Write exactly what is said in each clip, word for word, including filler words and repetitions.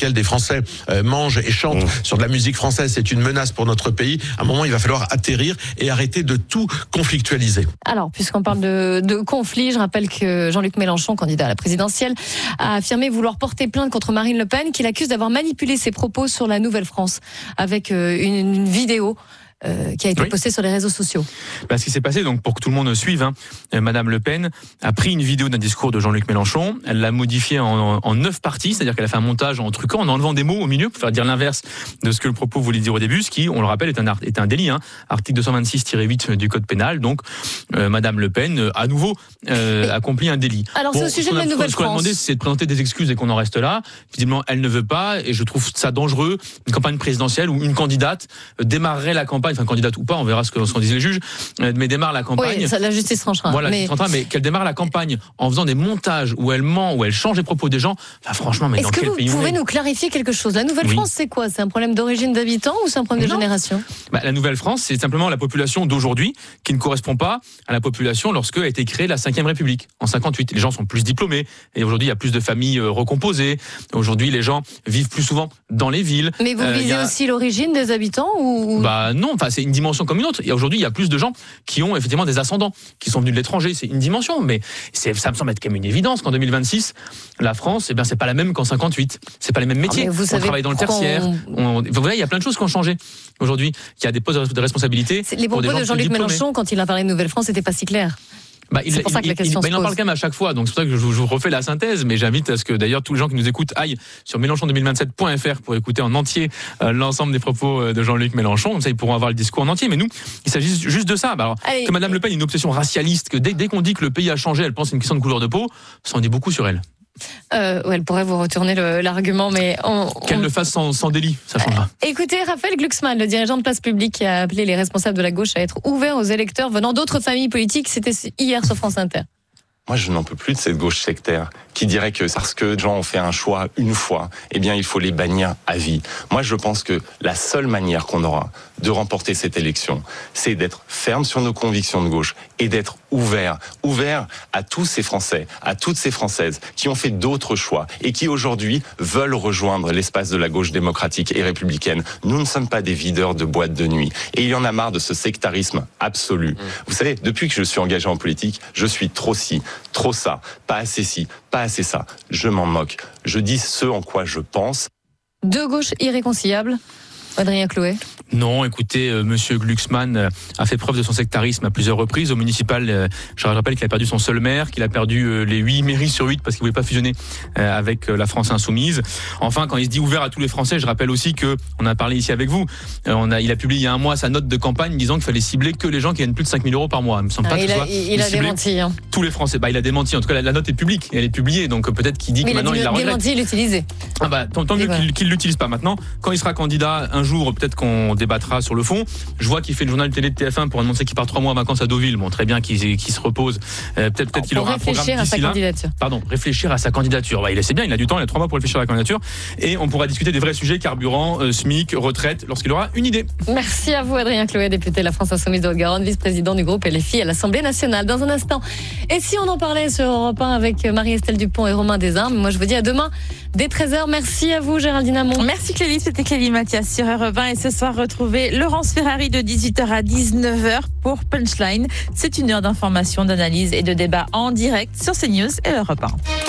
laquelle des Français euh, mangent et chantent mmh. sur de la musique française, c'est une menace pour notre pays. À un moment, il va falloir atterrir et arrêter de tout conflictualiser. Alors, puisqu'on parle de, de conflit, je rappelle que Jean-Luc Mélenchon, candidat à la présidentielle, a affirmé vouloir porter plainte contre Marine Le Pen, qu'il accuse d'avoir manipulé ses propos sur la Nouvelle-France avec euh, une, une vidéo Euh, qui a été oui. postée sur les réseaux sociaux. Bah, ce qui s'est passé, donc pour que tout le monde suive, hein, euh, Madame Le Pen a pris une vidéo d'un discours de Jean-Luc Mélenchon, elle l'a modifiée en, en, en neuf parties, c'est-à-dire qu'elle a fait un montage en truquant, en enlevant des mots au milieu pour faire dire l'inverse de ce que le propos voulait dire au début, ce qui, on le rappelle, est un, art, est un délit, hein, article deux cent vingt-six tiret huit du Code pénal. Donc, euh, Madame Le Pen, euh, à nouveau, euh, accomplit un délit. Alors, bon, c'est au sujet de la Nouvelle-France. Ce qu'on a demandé, c'est de présenter des excuses et qu'on en reste là. Visiblement, elle ne veut pas, et je trouve ça dangereux. Une campagne présidentielle où une candidate démarrerait la campagne, enfin candidate ou pas, on verra ce qu'en disent les juges, mais démarre la campagne. Oui, ça, la justice tranchera. Voilà, mais... mais qu'elle démarre la campagne en faisant des montages où elle ment, où elle change les propos des gens. Enfin, franchement, mais Est-ce dans que quel vous pays pouvez on est nous clarifier quelque chose? La Nouvelle-France, oui. c'est quoi? C'est un problème d'origine d'habitants ou c'est un problème non. de génération? Bah, la Nouvelle-France, c'est simplement la population d'aujourd'hui qui ne correspond pas à la population lorsque a été créée la cinquième République en cinquante-huit. Les gens sont plus diplômés et aujourd'hui il y a plus de familles recomposées. Aujourd'hui, les gens vivent plus souvent dans les villes. Mais vous euh, visez a... aussi l'origine des habitants ou Bah non, enfin c'est une dimension comme une autre. Et aujourd'hui, il y a plus de gens qui ont effectivement des ascendants, qui sont venus de l'étranger. C'est une dimension, mais c'est, ça me semble être quand même une évidence qu'en deux mille vingt-six, la France, eh bien, c'est pas la même qu'en cinquante-huit. C'est pas les mêmes métiers. Ah, on travaille dans le tertiaire. On... On... Vous voyez, il y a plein de choses qui ont changé aujourd'hui. Il y a des postes de responsabilité. Les propos de Jean-Luc Mélenchon, quand il a parlé de Nouvelle-France, n'était pas si clair. Bah, il, c'est pour ça que la question il, il, se il en parle quand même à chaque fois, donc c'est pour ça que je vous, je vous refais la synthèse, mais j'invite à ce que d'ailleurs tous les gens qui nous écoutent aillent sur mélenchon deux mille vingt-sept point f r pour écouter en entier euh, l'ensemble des propos de Jean-Luc Mélenchon, comme ça ils pourront avoir le discours en entier. Mais nous, il s'agit juste de ça. Bah, alors, Allez, que Madame Le Pen ait une obsession racialiste, que dès, dès qu'on dit que le pays a changé, elle pense à une question de couleur de peau, ça en dit beaucoup sur elle. Euh, ouais, elle pourrait vous retourner le, l'argument, mais on, qu'elle on... le fasse sans, sans délit, ça changera. Euh, écoutez, Raphaël Glucksmann, le dirigeant de Place Publique, qui a appelé les responsables de la gauche à être ouverts aux électeurs venant d'autres familles politiques. C'était hier sur France Inter. Moi, je n'en peux plus de cette gauche sectaire qui dirait que parce que les gens ont fait un choix une fois, eh bien, il faut les bannir à vie. Moi, je pense que la seule manière qu'on aura de remporter cette élection, c'est d'être ferme sur nos convictions de gauche et d'être ouvert, ouvert à tous ces Français, à toutes ces Françaises qui ont fait d'autres choix et qui aujourd'hui veulent rejoindre l'espace de la gauche démocratique et républicaine. Nous ne sommes pas des videurs de boîtes de nuit. Et il y en a marre de ce sectarisme absolu. Mmh. Vous savez, depuis que je suis engagé en politique, je suis trop ci, trop ça, pas assez ci, pas assez ça. Je m'en moque. Je dis ce en quoi je pense. Deux gauches irréconciliables. Adrien Chloé. Non, écoutez, euh, Monsieur Glucksmann euh, a fait preuve de son sectarisme à plusieurs reprises. Au municipal, euh, je rappelle qu'il a perdu son seul maire, qu'il a perdu euh, les huit mairies sur huit parce qu'il voulait pas fusionner euh, avec euh, la France insoumise. Enfin, quand il se dit ouvert à tous les Français, je rappelle aussi que on a parlé ici avec vous. Euh, on a, il a publié il y a un mois sa note de campagne disant qu'il fallait cibler que les gens qui gagnent plus de cinq mille euros par mois. Il me semble ah, pas il que a, soit, il, il a démenti. Hein. Tous les Français. Bah, il a démenti. En tout cas, la, la note est publique. Elle est publiée, donc peut-être qu'il dit Mais que maintenant il, il la regrette. Démenti, l'utiliser. Ah bah, tant, tant mieux qu'il, qu'il l'utilise pas maintenant. Quand il sera candidat un jour, peut-être qu'on débattra sur le fond. Je vois qu'il fait le journal télé de T F un pour annoncer qu'il part trois mois en vacances à Deauville. Bon, très bien qu'il, qu'il se repose. Euh, peut-être, peut-être qu'il aura un programme d'ici là. Réfléchir à sa candidature. Pardon, réfléchir à sa candidature. Bah, il est, c'est bien, il a du temps, il a trois mois pour réfléchir à la candidature. Et on pourra discuter des vrais sujets, carburant, euh, SMIC, retraite, lorsqu'il aura une idée. Merci à vous, Adrien Chloé, député de la France Insoumise de Haute-Garonne, vice-président du groupe L F I à l'Assemblée nationale. Dans un instant. Et si on en parlait sur Europe un avec Marie-Estelle Dupont et Romain Desarmes, moi je vous dis à demain dès treize heures. Merci à vous, Géraldine Amont. Merci Clélie, c'était Clélie Mathias sur Europe un. Et ce soir, retrouvez Laurence Ferrari de dix-huit heures à dix-neuf heures pour Punchline. C'est une heure d'information, d'analyse et de débat en direct sur CNews et Europe un.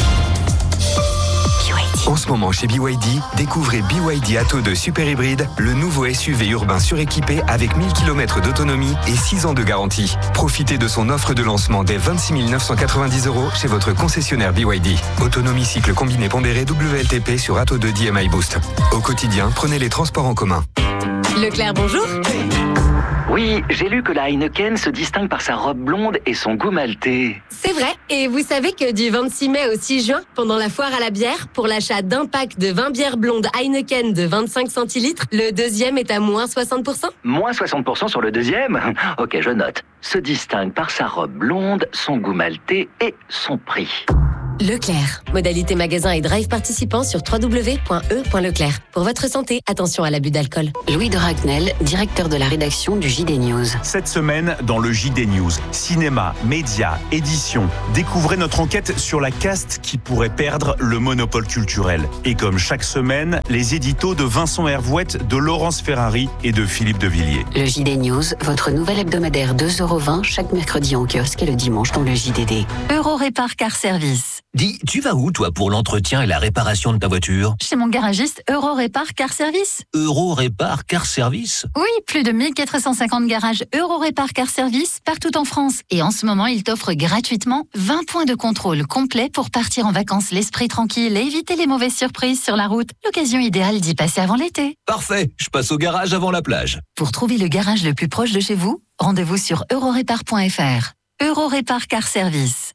En ce moment chez B Y D, découvrez B Y D Atto deux Super Hybride, le nouveau S U V urbain suréquipé avec mille kilomètres d'autonomie et six ans de garantie. Profitez de son offre de lancement dès vingt-six mille neuf cent quatre-vingt-dix euros chez votre concessionnaire B Y D. Autonomie cycle combiné pondéré W L T P sur Atto deux D M I Boost. Au quotidien, prenez les transports en commun. Leclerc, bonjour. Oui, j'ai lu que la Heineken se distingue par sa robe blonde et son goût maltais. C'est vrai, et vous savez que du vingt-six mai au six juin, pendant la foire à la bière, pour l'achat d'un pack de vingt bières blondes Heineken de vingt-cinq centilitres, le deuxième est à moins soixante pour cent. Moins soixante pour cent sur le deuxième ? Ok, je note. Se distingue par sa robe blonde, son goût maltais et son prix. Leclerc. Modalité magasin et drive participant sur w w w point e point leclerc. Pour votre santé, attention à l'abus d'alcool. Louis de Ragnel, directeur de la rédaction du J D News. Cette semaine, dans le J D News, cinéma, médias, édition, découvrez notre enquête sur la caste qui pourrait perdre le monopole culturel. Et comme chaque semaine, les éditos de Vincent Hervouette, de Laurence Ferrari et de Philippe Devilliers. Le J D News, votre nouvel hebdomadaire deux euros vingt chaque mercredi en kiosque et le dimanche dans le J D D. Eurorépar Car Service. Dis, tu vas où toi pour l'entretien et la réparation de ta voiture ? Chez mon garagiste Eurorépar Car Service. Eurorépar Car Service ? Oui, plus de mille quatre cent cinquante garages Eurorépar Car Service partout en France. Et en ce moment, il t'offre gratuitement vingt points de contrôle complets pour partir en vacances l'esprit tranquille et éviter les mauvaises surprises sur la route. L'occasion idéale d'y passer avant l'été. Parfait, je passe au garage avant la plage. Pour trouver le garage le plus proche de chez vous, rendez-vous sur eurorépar point f r. Eurorépar Car Service.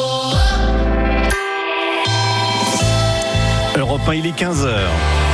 Europe un, il est quinze heures.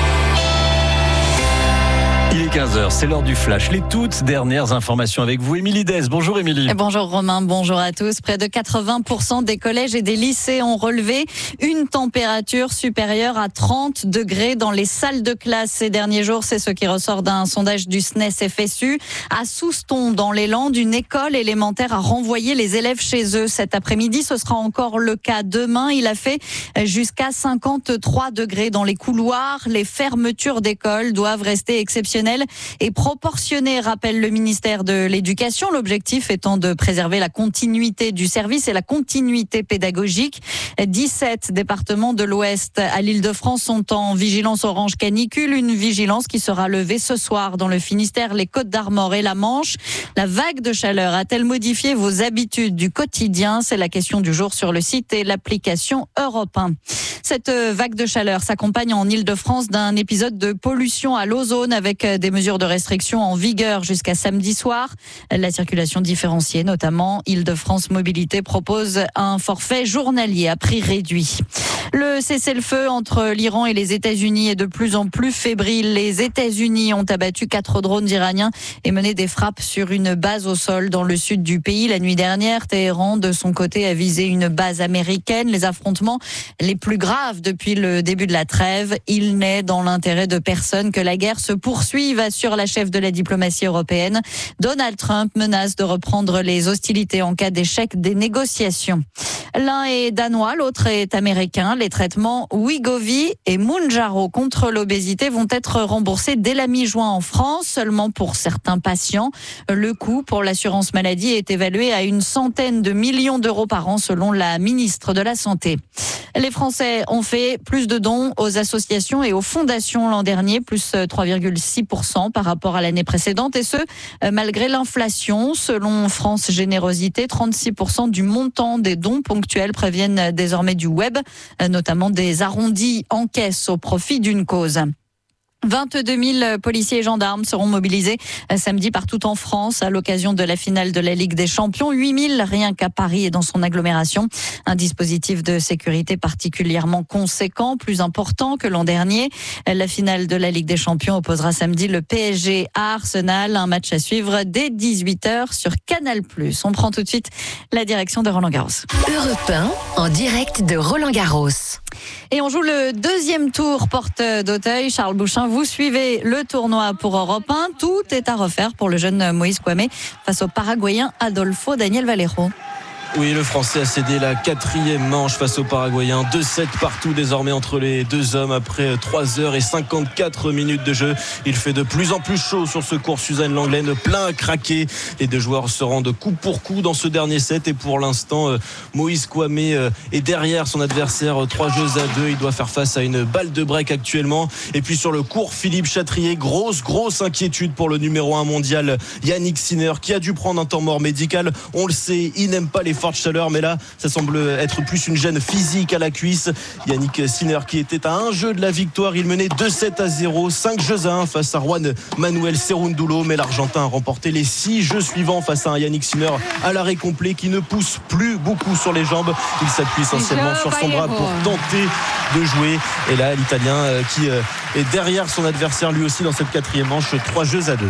Il est quinze heures, c'est l'heure du flash. Les toutes dernières informations avec vous, Émilie Dez. Bonjour Émilie. Bonjour Romain, bonjour à tous. Près de quatre-vingts pour cent des collèges et des lycées ont relevé une température supérieure à trente degrés dans les salles de classe ces derniers jours. C'est ce qui ressort d'un sondage du S N E S F S U. À Souston, dans les Landes, une école élémentaire a renvoyé les élèves chez eux cet après-midi. Ce sera encore le cas demain. Il a fait jusqu'à cinquante-trois degrés dans les couloirs. Les fermetures d'écoles doivent rester exceptionnelles et proportionné, rappelle le ministère de l'Éducation. L'objectif étant de préserver la continuité du service et la continuité pédagogique. dix-sept départements de l'Ouest à l'Île-de-France sont en vigilance orange canicule, une vigilance qui sera levée ce soir dans le Finistère, les Côtes-d'Armor et la Manche. La vague de chaleur a-t-elle modifié vos habitudes du quotidien ? C'est la question du jour sur le site et l'application Europe un. Cette vague de chaleur s'accompagne en Île-de-France d'un épisode de pollution à l'ozone avec des mesures de restriction en vigueur jusqu'à samedi soir. La circulation différenciée, notamment Île-de-France Mobilité, propose un forfait journalier à prix réduit. Le cessez-le-feu entre l'Iran et les États-Unis est de plus en plus fébrile. Les États-Unis ont abattu quatre drones iraniens et mené des frappes sur une base au sol dans le sud du pays. La nuit dernière, Téhéran, de son côté, a visé une base américaine. Les affrontements les plus graves depuis le début de la trêve. Il n'est dans l'intérêt de personne que la guerre se poursuive, assure la chef de la diplomatie européenne. Donald Trump menace de reprendre les hostilités en cas d'échec des négociations. L'un est danois, l'autre est américain. Les traitements Wegovy et Mounjaro contre l'obésité vont être remboursés dès la mi-juin en France, seulement pour certains patients. Le coût pour l'assurance maladie est évalué à une centaine de millions d'euros par an, selon la ministre de la Santé. Les Français ont fait plus de dons aux associations et aux fondations l'an dernier, plus trois virgule six pour cent par rapport à l'année précédente, et ce, malgré l'inflation. Selon France Générosité, trente-six pour cent du montant des dons ponctuels préviennent désormais du web, notamment des arrondis en caisse au profit d'une cause. vingt-deux mille policiers et gendarmes seront mobilisés samedi partout en France à l'occasion de la finale de la Ligue des Champions. huit mille rien qu'à Paris et dans son agglomération. Un dispositif de sécurité particulièrement conséquent, plus important que l'an dernier. La finale de la Ligue des Champions opposera samedi le P S G à Arsenal. Un match à suivre dès dix-huit heures sur Canal plus. On prend tout de suite la direction de Roland-Garros. Europe un, en direct de Roland-Garros. Et on joue le deuxième tour porte d'Auteuil. Charles Bouchin, vous suivez le tournoi pour Europe un. Tout est à refaire pour le jeune Moïse Kouamé face au Paraguayen Adolfo Daniel Valero. Oui, le Français a cédé la quatrième manche face aux Paraguayens. deux sept partout désormais entre les deux hommes après trois heures et cinquante-quatre minutes de jeu. Il fait de plus en plus chaud sur ce court Suzanne Langlaine, plein à craquer. Les deux joueurs se rendent coup pour coup dans ce dernier set et pour l'instant, Moïse Kouamé est derrière son adversaire, trois jeux à deux. Il doit faire face à une balle de break actuellement. Et puis sur le court, Philippe Chatrier, grosse, grosse inquiétude pour le numéro un mondial, Yannick Sinner, qui a dû prendre un temps mort médical. On le sait, il n'aime pas les forte chaleur, mais là ça semble être plus une gêne physique à la cuisse. Yannick Sinner qui était à un jeu de la victoire, il menait deux sept à zéro, cinq jeux à un face à Juan Manuel Cerúndulo, mais l'Argentin a remporté les six jeux suivants face à un Yannick Sinner à l'arrêt complet qui ne pousse plus beaucoup sur les jambes. Il s'appuie essentiellement sur son bras pour tenter de jouer, et là l'Italien qui est derrière son adversaire lui aussi dans cette quatrième manche, trois jeux à deux.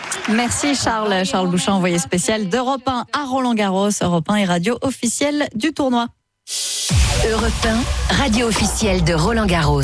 Merci Charles. Charles Bouchin, envoyé spécial d'Europe un à Roland-Garros. Europe un et radio officielle du tournoi. Europe un, radio officielle de Roland Garros.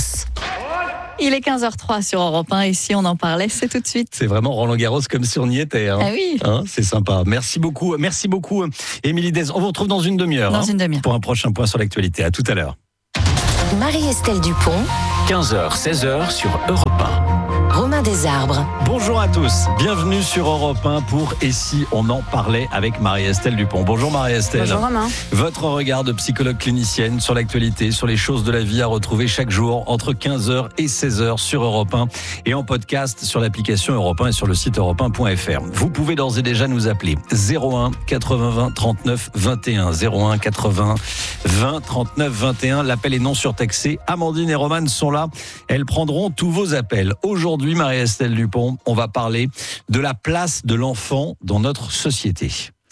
Il est quinze heures trois sur Europe un et si on en parlait, c'est tout de suite. C'est vraiment Roland Garros comme si on y était. Hein. Ah oui. Hein, c'est sympa. Merci beaucoup. Merci beaucoup, Émilie Dez. On vous retrouve dans une demi-heure. Dans hein, une demi-heure. Pour un prochain point sur l'actualité. À tout à l'heure. Marie-Estelle Dupont. quinze heures, seize heures sur Europe un. Romain Desarbres. Bonjour à tous, bienvenue sur Europe un pour Et si on en parlait avec Marie-Estelle Dupont. Bonjour Marie-Estelle. Bonjour Romain. Votre regard de psychologue clinicienne sur l'actualité, sur les choses de la vie à retrouver chaque jour entre quinze heures et seize heures sur Europe un et en podcast sur l'application Europe un et sur le site europe un point f r. Vous pouvez d'ores et déjà nous appeler zéro un quatre-vingts vingt trente-neuf vingt et un zéro un quatre-vingts vingt trente-neuf vingt et un. L'appel est non surtaxé. Amandine et Romane sont là. Elles prendront tous vos appels. Aujourd'hui, Marie-Estelle Dupont, on va parler de la place de l'enfant dans notre société.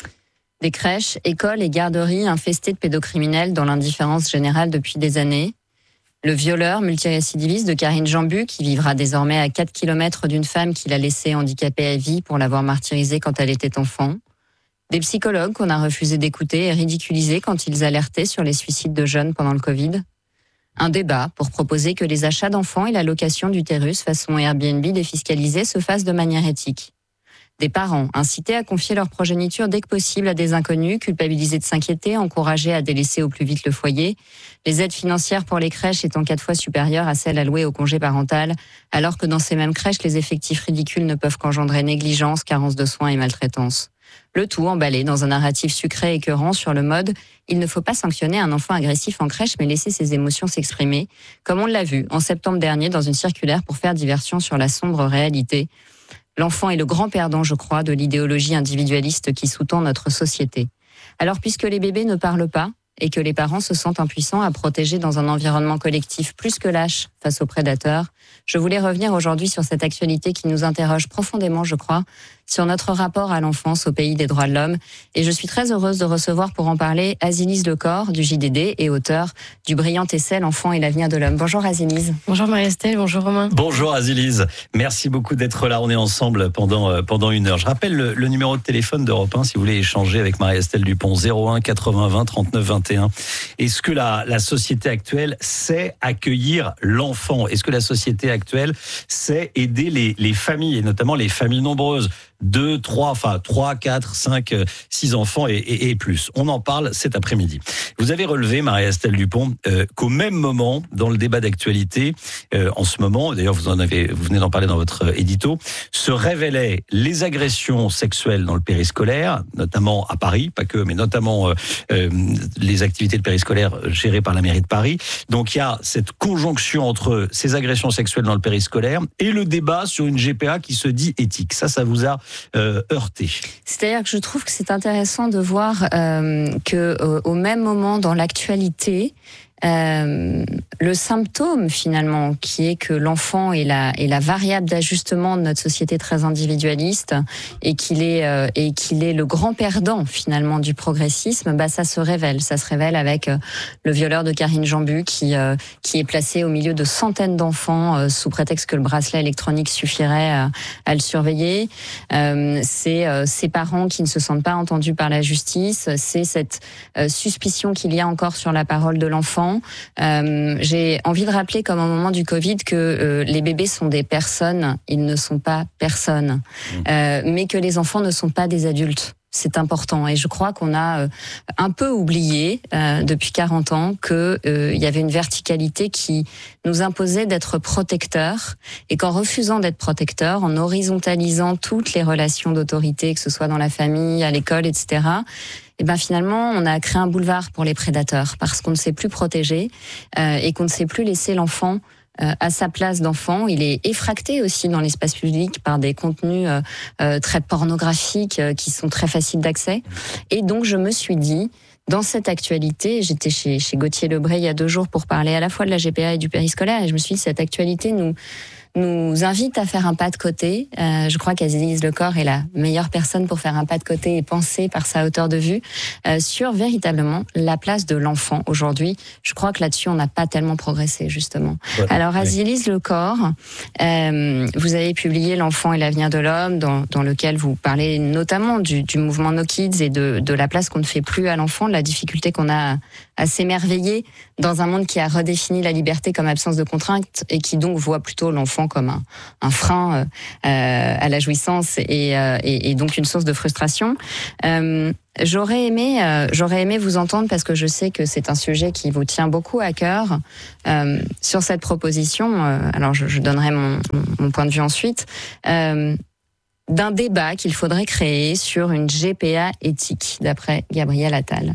Des crèches, écoles et garderies infestées de pédocriminels dans l'indifférence générale depuis des années. Le violeur multirécidiviste de Karine Jambu, qui vivra désormais à quatre kilomètres d'une femme qu'il a laissée handicapée à vie pour l'avoir martyrisée quand elle était enfant. Des psychologues qu'on a refusé d'écouter et ridiculiser quand ils alertaient sur les suicides de jeunes pendant le Covid. Un débat pour proposer que les achats d'enfants et la location d'utérus façon Airbnb défiscalisée se fassent de manière éthique. Des parents incités à confier leur progéniture dès que possible à des inconnus, culpabilisés de s'inquiéter, encouragés à délaisser au plus vite le foyer. Les aides financières pour les crèches étant quatre fois supérieures à celles allouées au congé parental, alors que dans ces mêmes crèches, les effectifs ridicules ne peuvent qu'engendrer négligence, carence de soins et maltraitance. Le tout emballé dans un narratif sucré et écœurant sur le mode « Il ne faut pas sanctionner un enfant agressif en crèche, mais laisser ses émotions s'exprimer », comme on l'a vu en septembre dernier dans une circulaire pour faire diversion sur la sombre réalité. L'enfant est le grand perdant, je crois, de l'idéologie individualiste qui sous-tend notre société. Alors, puisque les bébés ne parlent pas et que les parents se sentent impuissants à protéger dans un environnement collectif plus que lâche face aux prédateurs, je voulais revenir aujourd'hui sur cette actualité qui nous interroge profondément, je crois, sur notre rapport à l'enfance au pays des droits de l'homme. Et je suis très heureuse de recevoir pour en parler Azilise Lecor du J D D et auteur du brillant essai L'enfant et l'avenir de l'homme. Bonjour Azilise. Bonjour Marie-Estelle, bonjour Romain. Bonjour Azilise, merci beaucoup d'être là. On est ensemble pendant, pendant une heure. Je rappelle le, le numéro de téléphone d'Europe un si vous voulez échanger avec Marie-Estelle Dupont, zéro un quatre-vingts vingt trente-neuf vingt et un. Est-ce que la, la société actuelle sait accueillir l'enfant ? Est-ce que la société actuelle sait aider les, les familles, et notamment les familles nombreuses ? Deux, trois, enfin trois, quatre, cinq, six enfants et, et, et plus. On en parle cet après-midi. Vous avez relevé, Marie-Estelle Dupont, euh, qu'au même moment, dans le débat d'actualité, euh, en ce moment, d'ailleurs vous en avez, vous venez d'en parler dans votre édito, se révélaient les agressions sexuelles dans le périscolaire, notamment à Paris, pas que, mais notamment euh, euh, les activités de périscolaire gérées par la mairie de Paris. Donc il y a cette conjonction entre ces agressions sexuelles dans le périscolaire et le débat sur une G P A qui se dit éthique. Ça, ça vous a Euh, heurté. C'est-à-dire que je trouve que c'est intéressant de voir euh, que euh, au même moment dans l'actualité, euh, le symptôme finalement qui est que l'enfant est la, est la variable d'ajustement de notre société très individualiste et qu'il est, euh, et qu'il est le grand perdant finalement du progressisme, bah ça se révèle. Ça se révèle avec euh, le violeur de Karine Jambu qui, euh, qui est placé au milieu de centaines d'enfants euh, sous prétexte que le bracelet électronique suffirait à, à le surveiller. Euh, c'est euh, ces parents qui ne se sentent pas entendus par la justice. C'est cette euh, suspicion qu'il y a encore sur la parole de l'enfant. Euh, j'ai envie de rappeler comme au moment du Covid que euh, les bébés sont des personnes, ils ne sont pas personnes, euh, mais que les enfants ne sont pas des adultes. C'est important et je crois qu'on a euh, un peu oublié euh, depuis quarante ans que euh, il y avait une verticalité qui nous imposait d'être protecteurs et qu'en refusant d'être protecteurs, en horizontalisant toutes les relations d'autorité, que ce soit dans la famille, à l'école, et cetera, et ben finalement, on a créé un boulevard pour les prédateurs parce qu'on ne sait plus protéger euh, et qu'on ne sait plus laisser l'enfant euh, à sa place d'enfant. Il est effracté aussi dans l'espace public par des contenus euh, euh, très pornographiques euh, qui sont très faciles d'accès. Et donc, je me suis dit, dans cette actualité, j'étais chez, chez Gauthier Lebray il y a deux jours pour parler à la fois de la G P A et du périscolaire, et je me suis dit, cette actualité nous nous invite à faire un pas de côté. Euh, je crois qu'Aziz Lecor est la meilleure personne pour faire un pas de côté et penser par sa hauteur de vue euh, sur véritablement la place de l'enfant aujourd'hui. Je crois que là-dessus, on n'a pas tellement progressé, justement. Ouais, Alors, Aziz Lecor, euh, vous avez publié L'enfant et l'avenir de l'homme, dans, dans lequel vous parlez notamment du, du mouvement No Kids et de, de la place qu'on ne fait plus à l'enfant, de la difficulté qu'on a à, à s'émerveiller dans un monde qui a redéfini la liberté comme absence de contrainte et qui donc voit plutôt l'enfant comme un, un frein euh, à la jouissance et, euh, et, et donc une source de frustration. Euh, j'aurais aimé, euh, j'aurais aimé vous entendre parce que je sais que c'est un sujet qui vous tient beaucoup à cœur euh, sur cette proposition. Euh, alors je, je donnerai mon, mon point de vue ensuite. Euh, d'un débat qu'il faudrait créer sur une G P A éthique, d'après Gabriel Attal.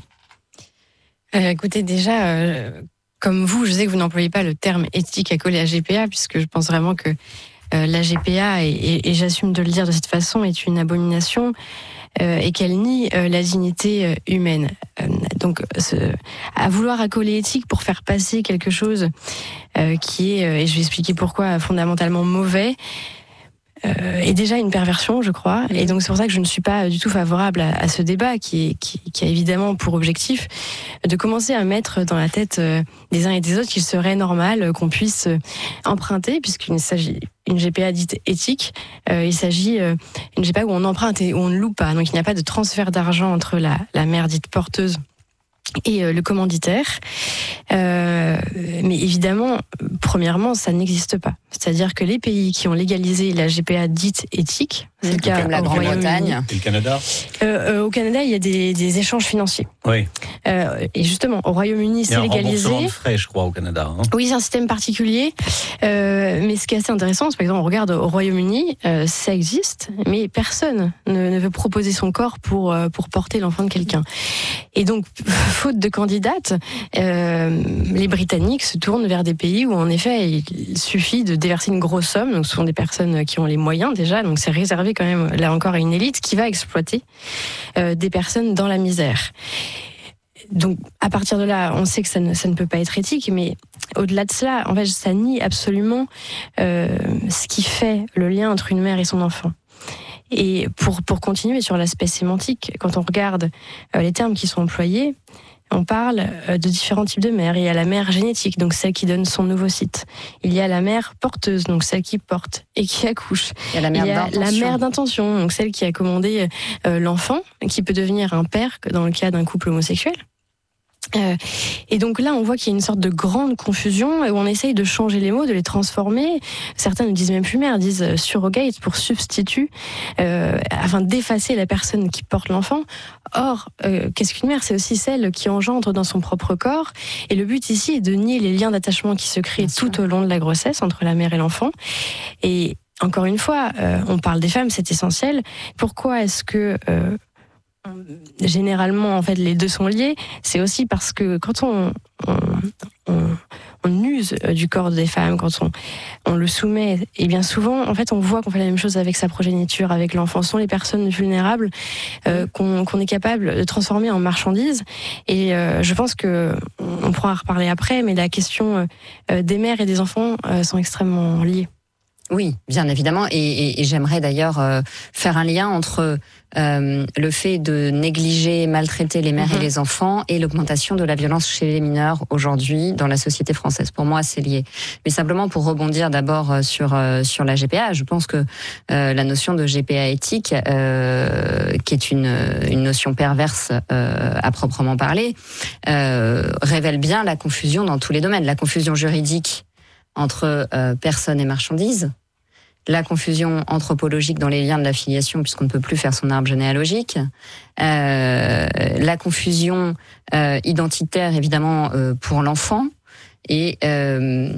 Euh, écoutez, déjà, euh, comme vous, je sais que vous n'employez pas le terme éthique à coller à G P A, puisque je pense vraiment que euh, la G P A, et, et, et j'assume de le dire de cette façon, est une abomination euh, et qu'elle nie euh, la dignité euh, humaine. Euh, donc, ce, à vouloir accoler éthique pour faire passer quelque chose euh, qui est, euh, et je vais expliquer pourquoi, fondamentalement mauvais, Euh, est déjà une perversion, je crois. Et donc c'est pour ça que je ne suis pas du tout favorable à, à ce débat qui, est, qui, qui a évidemment pour objectif de commencer à mettre dans la tête euh, des uns et des autres qu'il serait normal qu'on puisse euh, emprunter, puisqu'il s'agit une G P A dite éthique, euh, il s'agit euh, d'une G P A où on emprunte et où on ne loue pas. Donc il n'y a pas de transfert d'argent entre la, la mère dite porteuse et euh, le commanditaire. Euh, mais évidemment, premièrement, ça n'existe pas. C'est-à-dire que les pays qui ont légalisé la G P A dite éthique, c'est le cas la au Royaume-Uni. Et le Canada euh, euh, Au Canada, il y a des, des échanges financiers. Oui. Euh, et justement, au Royaume-Uni, c'est légalisé. Il y a un remboursement de frais, je crois, au Canada. Hein. Oui, c'est un système particulier. Euh, mais ce qui est assez intéressant, c'est par exemple, on regarde au Royaume-Uni, euh, ça existe, mais personne ne, ne veut proposer son corps pour, euh, pour porter l'enfant de quelqu'un. Et donc, faute de candidates, euh, les Britanniques se tournent vers des pays où, en effet, il suffit de déverser une grosse somme. Donc, ce sont des personnes qui ont les moyens déjà. Donc, c'est réservé quand même, là encore, à une élite qui va exploiter euh, des personnes dans la misère. Donc, à partir de là, on sait que ça ne, ça ne peut pas être éthique, mais au-delà de cela, en fait, ça nie absolument euh, ce qui fait le lien entre une mère et son enfant. Et pour, pour continuer sur l'aspect sémantique, quand on regarde euh, les termes qui sont employés, on parle euh, de différents types de mères. Il y a la mère génétique, donc celle qui donne son ovocyte. Il y a la mère porteuse, donc celle qui porte et qui accouche. Il y a la mère Il y a d'intention. la mère d'intention, donc celle qui a commandé euh, l'enfant, qui peut devenir un père dans le cas d'un couple homosexuel. Euh, et donc là, on voit qu'il y a une sorte de grande confusion où on essaye de changer les mots, de les transformer. Certains ne disent même plus mère, disent surrogate pour substitut, euh, afin d'effacer la personne qui porte l'enfant. Or, euh, qu'est-ce qu'une mère ? C'est aussi celle qui engendre dans son propre corps. Et le but ici est de nier les liens d'attachement qui se créent tout au long de la grossesse entre la mère et l'enfant. Et encore une fois, euh, on parle des femmes, c'est essentiel. Pourquoi est-ce que... Euh, généralement, en fait, les deux sont liés. C'est aussi parce que quand on, on, on, on use du corps des femmes, quand on, on le soumet, et bien souvent, en fait, on voit qu'on fait la même chose avec sa progéniture, avec l'enfant. Ce sont les personnes vulnérables euh, qu'on, qu'on est capable de transformer en marchandises. Et euh, je pense que on pourra en reparler après, mais la question euh, des mères et des enfants euh, sont extrêmement liées. Oui, bien évidemment, et, et, et j'aimerais d'ailleurs euh, faire un lien entre euh, le fait de négliger, maltraiter les mères mmh. et les enfants et l'augmentation de la violence chez les mineurs aujourd'hui dans la société française. Pour moi, c'est lié. Mais simplement pour rebondir d'abord sur euh, sur la G P A, je pense que euh, la notion de G P A éthique, euh, qui est une une notion perverse euh, à proprement parler, euh, révèle bien la confusion dans tous les domaines, la confusion juridique entre euh, personnes et marchandises, la confusion anthropologique dans les liens de la filiation puisqu'on ne peut plus faire son arbre généalogique, euh, la confusion euh, identitaire évidemment euh, pour l'enfant et euh,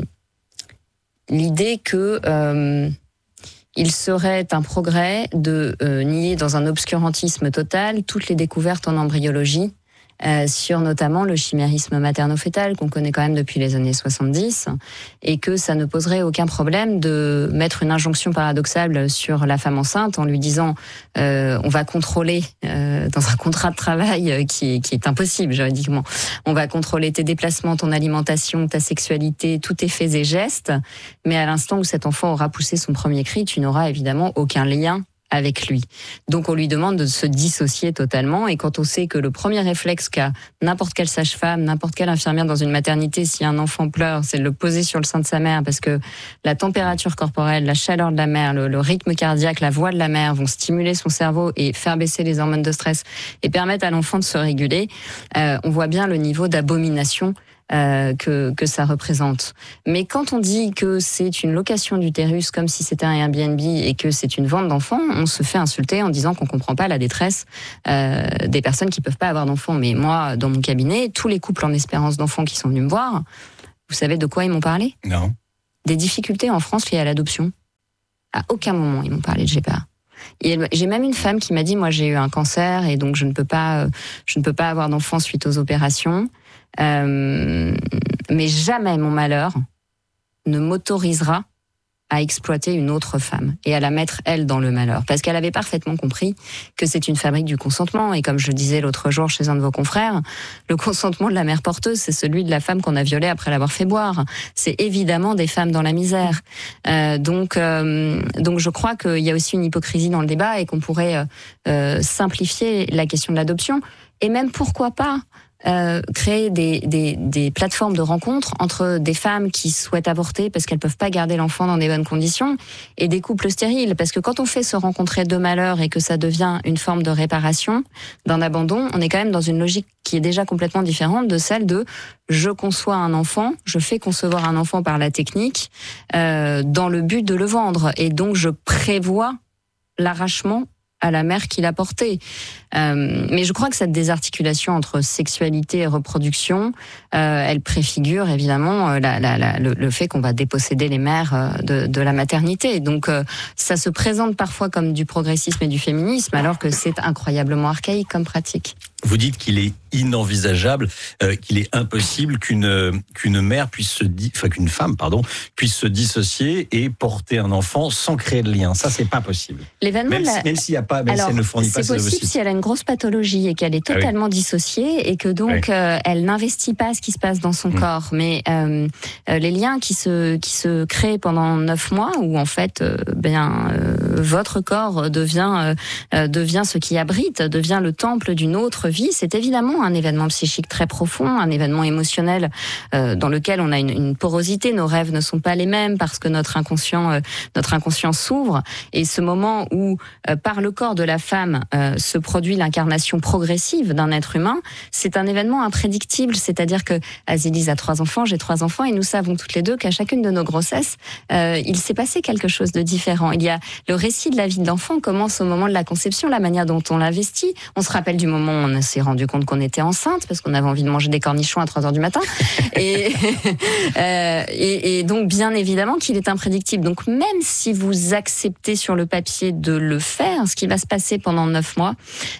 l'idée que euh, il serait un progrès de euh, nier dans un obscurantisme total toutes les découvertes en embryologie euh, sur notamment le chimérisme materno-fœtal qu'on connaît quand même depuis les années soixante-dix, et que ça ne poserait aucun problème de mettre une injonction paradoxale sur la femme enceinte en lui disant euh, on va contrôler euh, dans un contrat de travail qui, qui est impossible juridiquement, on va contrôler tes déplacements, ton alimentation, ta sexualité, tous tes faits et gestes, mais à l'instant où cet enfant aura poussé son premier cri, tu n'auras évidemment aucun lien avec lui. Donc on lui demande de se dissocier totalement, et quand on sait que le premier réflexe qu'a n'importe quelle sage-femme, n'importe quelle infirmière dans une maternité, si un enfant pleure, c'est de le poser sur le sein de sa mère, parce que la température corporelle, la chaleur de la mère, le, le rythme cardiaque, la voix de la mère vont stimuler son cerveau et faire baisser les hormones de stress et permettre à l'enfant de se réguler, euh, on voit bien le niveau d'abomination Euh, que, que ça représente. Mais quand on dit que c'est une location d'utérus comme si c'était un Airbnb et que c'est une vente d'enfants, on se fait insulter en disant qu'on comprend pas la détresse euh, des personnes qui peuvent pas avoir d'enfants. Mais moi, dans mon cabinet, tous les couples en espérance d'enfants qui sont venus me voir, vous savez de quoi ils m'ont parlé ? Non. Des difficultés en France liées à l'adoption. À aucun moment, ils m'ont parlé de G P A. Et j'ai même une femme qui m'a dit, moi j'ai eu un cancer et donc je ne peux pas, je ne peux pas avoir d'enfants suite aux opérations. Euh, mais jamais mon malheur ne m'autorisera à exploiter une autre femme et à la mettre, elle, dans le malheur. Parce qu'elle avait parfaitement compris que c'est une fabrique du consentement. Et comme je le disais l'autre jour chez un de vos confrères, le consentement de la mère porteuse, c'est celui de la femme qu'on a violée après l'avoir fait boire. C'est évidemment des femmes dans la misère. Euh, donc, euh, donc je crois qu'il y a aussi une hypocrisie dans le débat et qu'on pourrait euh, simplifier la question de l'adoption. Et même, pourquoi pas Euh, créer des, des, des plateformes de rencontres entre des femmes qui souhaitent avorter parce qu'elles peuvent pas garder l'enfant dans des bonnes conditions et des couples stériles. Parce que quand on fait se rencontrer deux malheurs et que ça devient une forme de réparation d'un abandon, on est quand même dans une logique qui est déjà complètement différente de celle de je conçois un enfant, je fais concevoir un enfant par la technique euh, dans le but de le vendre. Et donc je prévois l'arrachement à la mère qui l'a porté. Euh, mais je crois que cette désarticulation entre sexualité et reproduction, euh, elle préfigure évidemment la, la, la, le, le fait qu'on va déposséder les mères de, de la maternité. Donc euh, ça se présente parfois comme du progressisme et du féminisme, alors que c'est incroyablement archaïque comme pratique. Vous dites qu'il est inenvisageable, euh, qu'il est impossible qu'une qu'une mère puisse se di... enfin qu'une femme pardon puisse se dissocier et porter un enfant sans créer de lien. Ça, c'est pas possible. L'événement même, la... si, même s'il y a pas, même Alors, si elle ne fournit pas c'est possible si elle a une grosse pathologie et qu'elle est totalement ah oui. dissociée et que donc oui. euh, elle n'investit pas ce qui se passe dans son mmh. corps. Mais euh, euh, les liens qui se qui se créent pendant neuf mois, où en fait, euh, bien euh, votre corps devient euh, devient ce qui abrite, devient le temple d'une autre vie. C'est évidemment un événement psychique très profond, un événement émotionnel euh, dans lequel on a une, une porosité. Nos rêves ne sont pas les mêmes parce que notre inconscient euh, notre inconscient s'ouvre. Et ce moment où euh, par le corps de la femme euh, se produit l'incarnation progressive d'un être humain, c'est un événement imprédictible. C'est-à-dire que Azélise a trois enfants, j'ai trois enfants, et nous savons toutes les deux qu'à chacune de nos grossesses, euh, il s'est passé quelque chose de différent. Il y a le récit de la vie de l'enfant commence au moment de la conception, la manière dont on l'investit. On se rappelle du moment où on s'est rendu compte qu'on était enceinte parce qu'on avait envie de manger des cornichons à trois heures du matin. Et, euh, et, et donc, bien évidemment qu'il est imprédictible. Donc, même si vous acceptez sur le papier de le faire, ce qui va se passer pendant neuf mois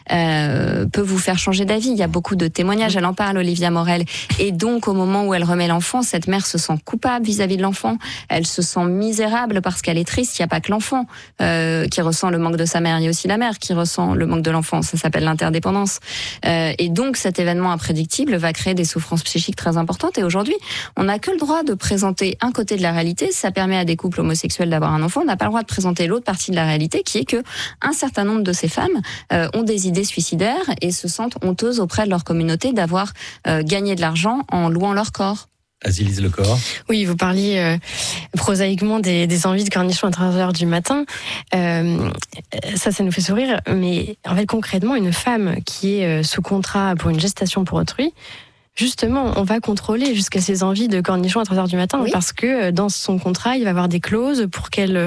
euh, peut vous faire changer d'avis. Il y a beaucoup de témoignages. Elle en parle, Olivia Morel. Et donc, au moment où elle remet l'enfant, cette mère se sent coupable vis-à-vis de l'enfant. Elle se sent misérable parce qu'elle est triste. Il n'y a pas que l'enfant euh, qui ressent le manque de sa mère. Il y a aussi la mère qui ressent le manque de l'enfant. Ça s'appelle l'interdépendance. Euh, et donc, cet événement imprédictible va créer des souffrances psychiques très importantes. Et aujourd'hui, on n'a que le droit de présenter un côté de la réalité. Ça permet à des couples homosexuels d'avoir un enfant. On n'a pas le droit de présenter l'autre partie de la réalité, qui est que un certain nombre de ces femmes euh, ont des idées suicidaires et se sentent honteuses auprès de leur communauté d'avoir euh, gagné de l'argent en louant leur corps. Azélise Lecor. Oui, vous parliez euh, prosaïquement des, des envies de cornichons à trois heures du matin. Euh, ça, ça nous fait sourire. Mais en fait, concrètement, une femme qui est euh, sous contrat pour une gestation pour autrui, justement, on va contrôler jusqu'à ses envies de cornichons à trois heures du matin, oui. Parce que dans son contrat, il va y avoir des clauses pour qu'elle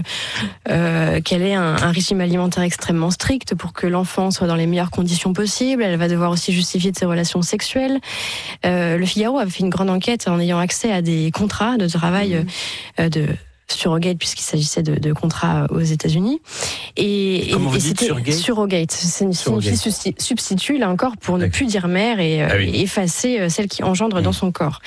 euh, qu'elle ait un, un régime alimentaire extrêmement strict, pour que l'enfant soit dans les meilleures conditions possibles. Elle va devoir aussi justifier de ses relations sexuelles. Euh, le Figaro avait fait une grande enquête en ayant accès à des contrats de travail mmh. euh, de surrogate puisqu'il s'agissait de, de contrats aux États-Unis. Et, Comment et, vous et dites, c'était surrogate surrogate. C'est une signifie substitut, là encore, pour ne plus dire mère et, Ah oui. et effacer celle qui engendre mmh. dans son corps.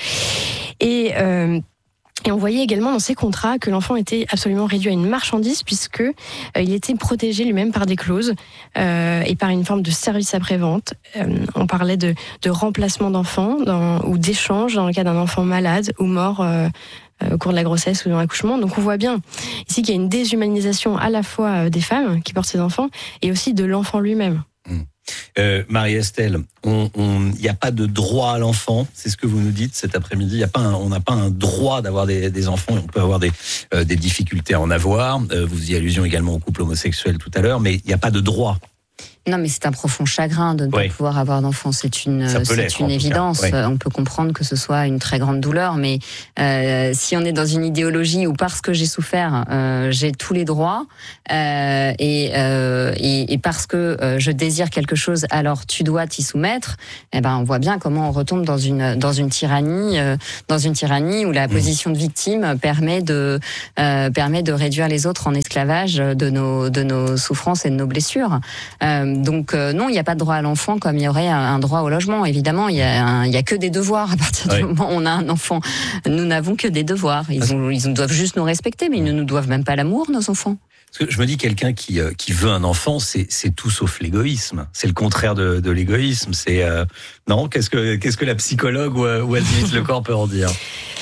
Et euh, Et on voyait également dans ces contrats que l'enfant était absolument réduit à une marchandise puisque euh, il était protégé lui-même par des clauses euh, et par une forme de service après-vente. Euh, on parlait de, de remplacement d'enfants dans, ou d'échange dans le cas d'un enfant malade ou mort euh, euh, au cours de la grossesse ou dans l'accouchement. Donc on voit bien ici qu'il y a une déshumanisation à la fois des femmes qui portent ces enfants et aussi de l'enfant lui-même. Mmh. Euh, Marie-Estelle, il n'y a pas de droit à l'enfant, c'est ce que vous nous dites cet après-midi. Y a pas un, on n'a pas un droit d'avoir des, des enfants, et on peut avoir des, euh, des difficultés à en avoir. Euh, vous faisiez allusion également au couple homosexuel tout à l'heure, mais il n'y a pas de droit. Non, mais c'est un profond chagrin de ne oui. pas pouvoir avoir d'enfant. C'est une, c'est une évidence. Oui. On peut comprendre que ce soit une très grande douleur, mais euh, si on est dans une idéologie où parce que j'ai souffert, euh, j'ai tous les droits, euh, et, euh, et, et parce que euh, je désire quelque chose, alors tu dois t'y soumettre. Eh ben, on voit bien comment on retombe dans une dans une tyrannie, euh, dans une tyrannie où la mmh. position de victime permet de euh, permet de réduire les autres en esclavage de nos de nos souffrances et de nos blessures. Euh, Donc euh, non, il n'y a pas de droit à l'enfant comme il y aurait un, un droit au logement. Évidemment, il y a, un, il y a que des devoirs à partir du oui. moment où on a un enfant. Nous n'avons que des devoirs. Ils, ont, ils doivent juste nous respecter, mais ils ne nous doivent même pas l'amour, nos enfants. Parce que je me dis, quelqu'un qui, euh, qui veut un enfant, c'est, c'est tout sauf l'égoïsme. C'est le contraire de, de l'égoïsme. C'est euh, non, qu'est-ce que qu'est-ce que la psychologue ou, ou Aziz Lecor peut en dire?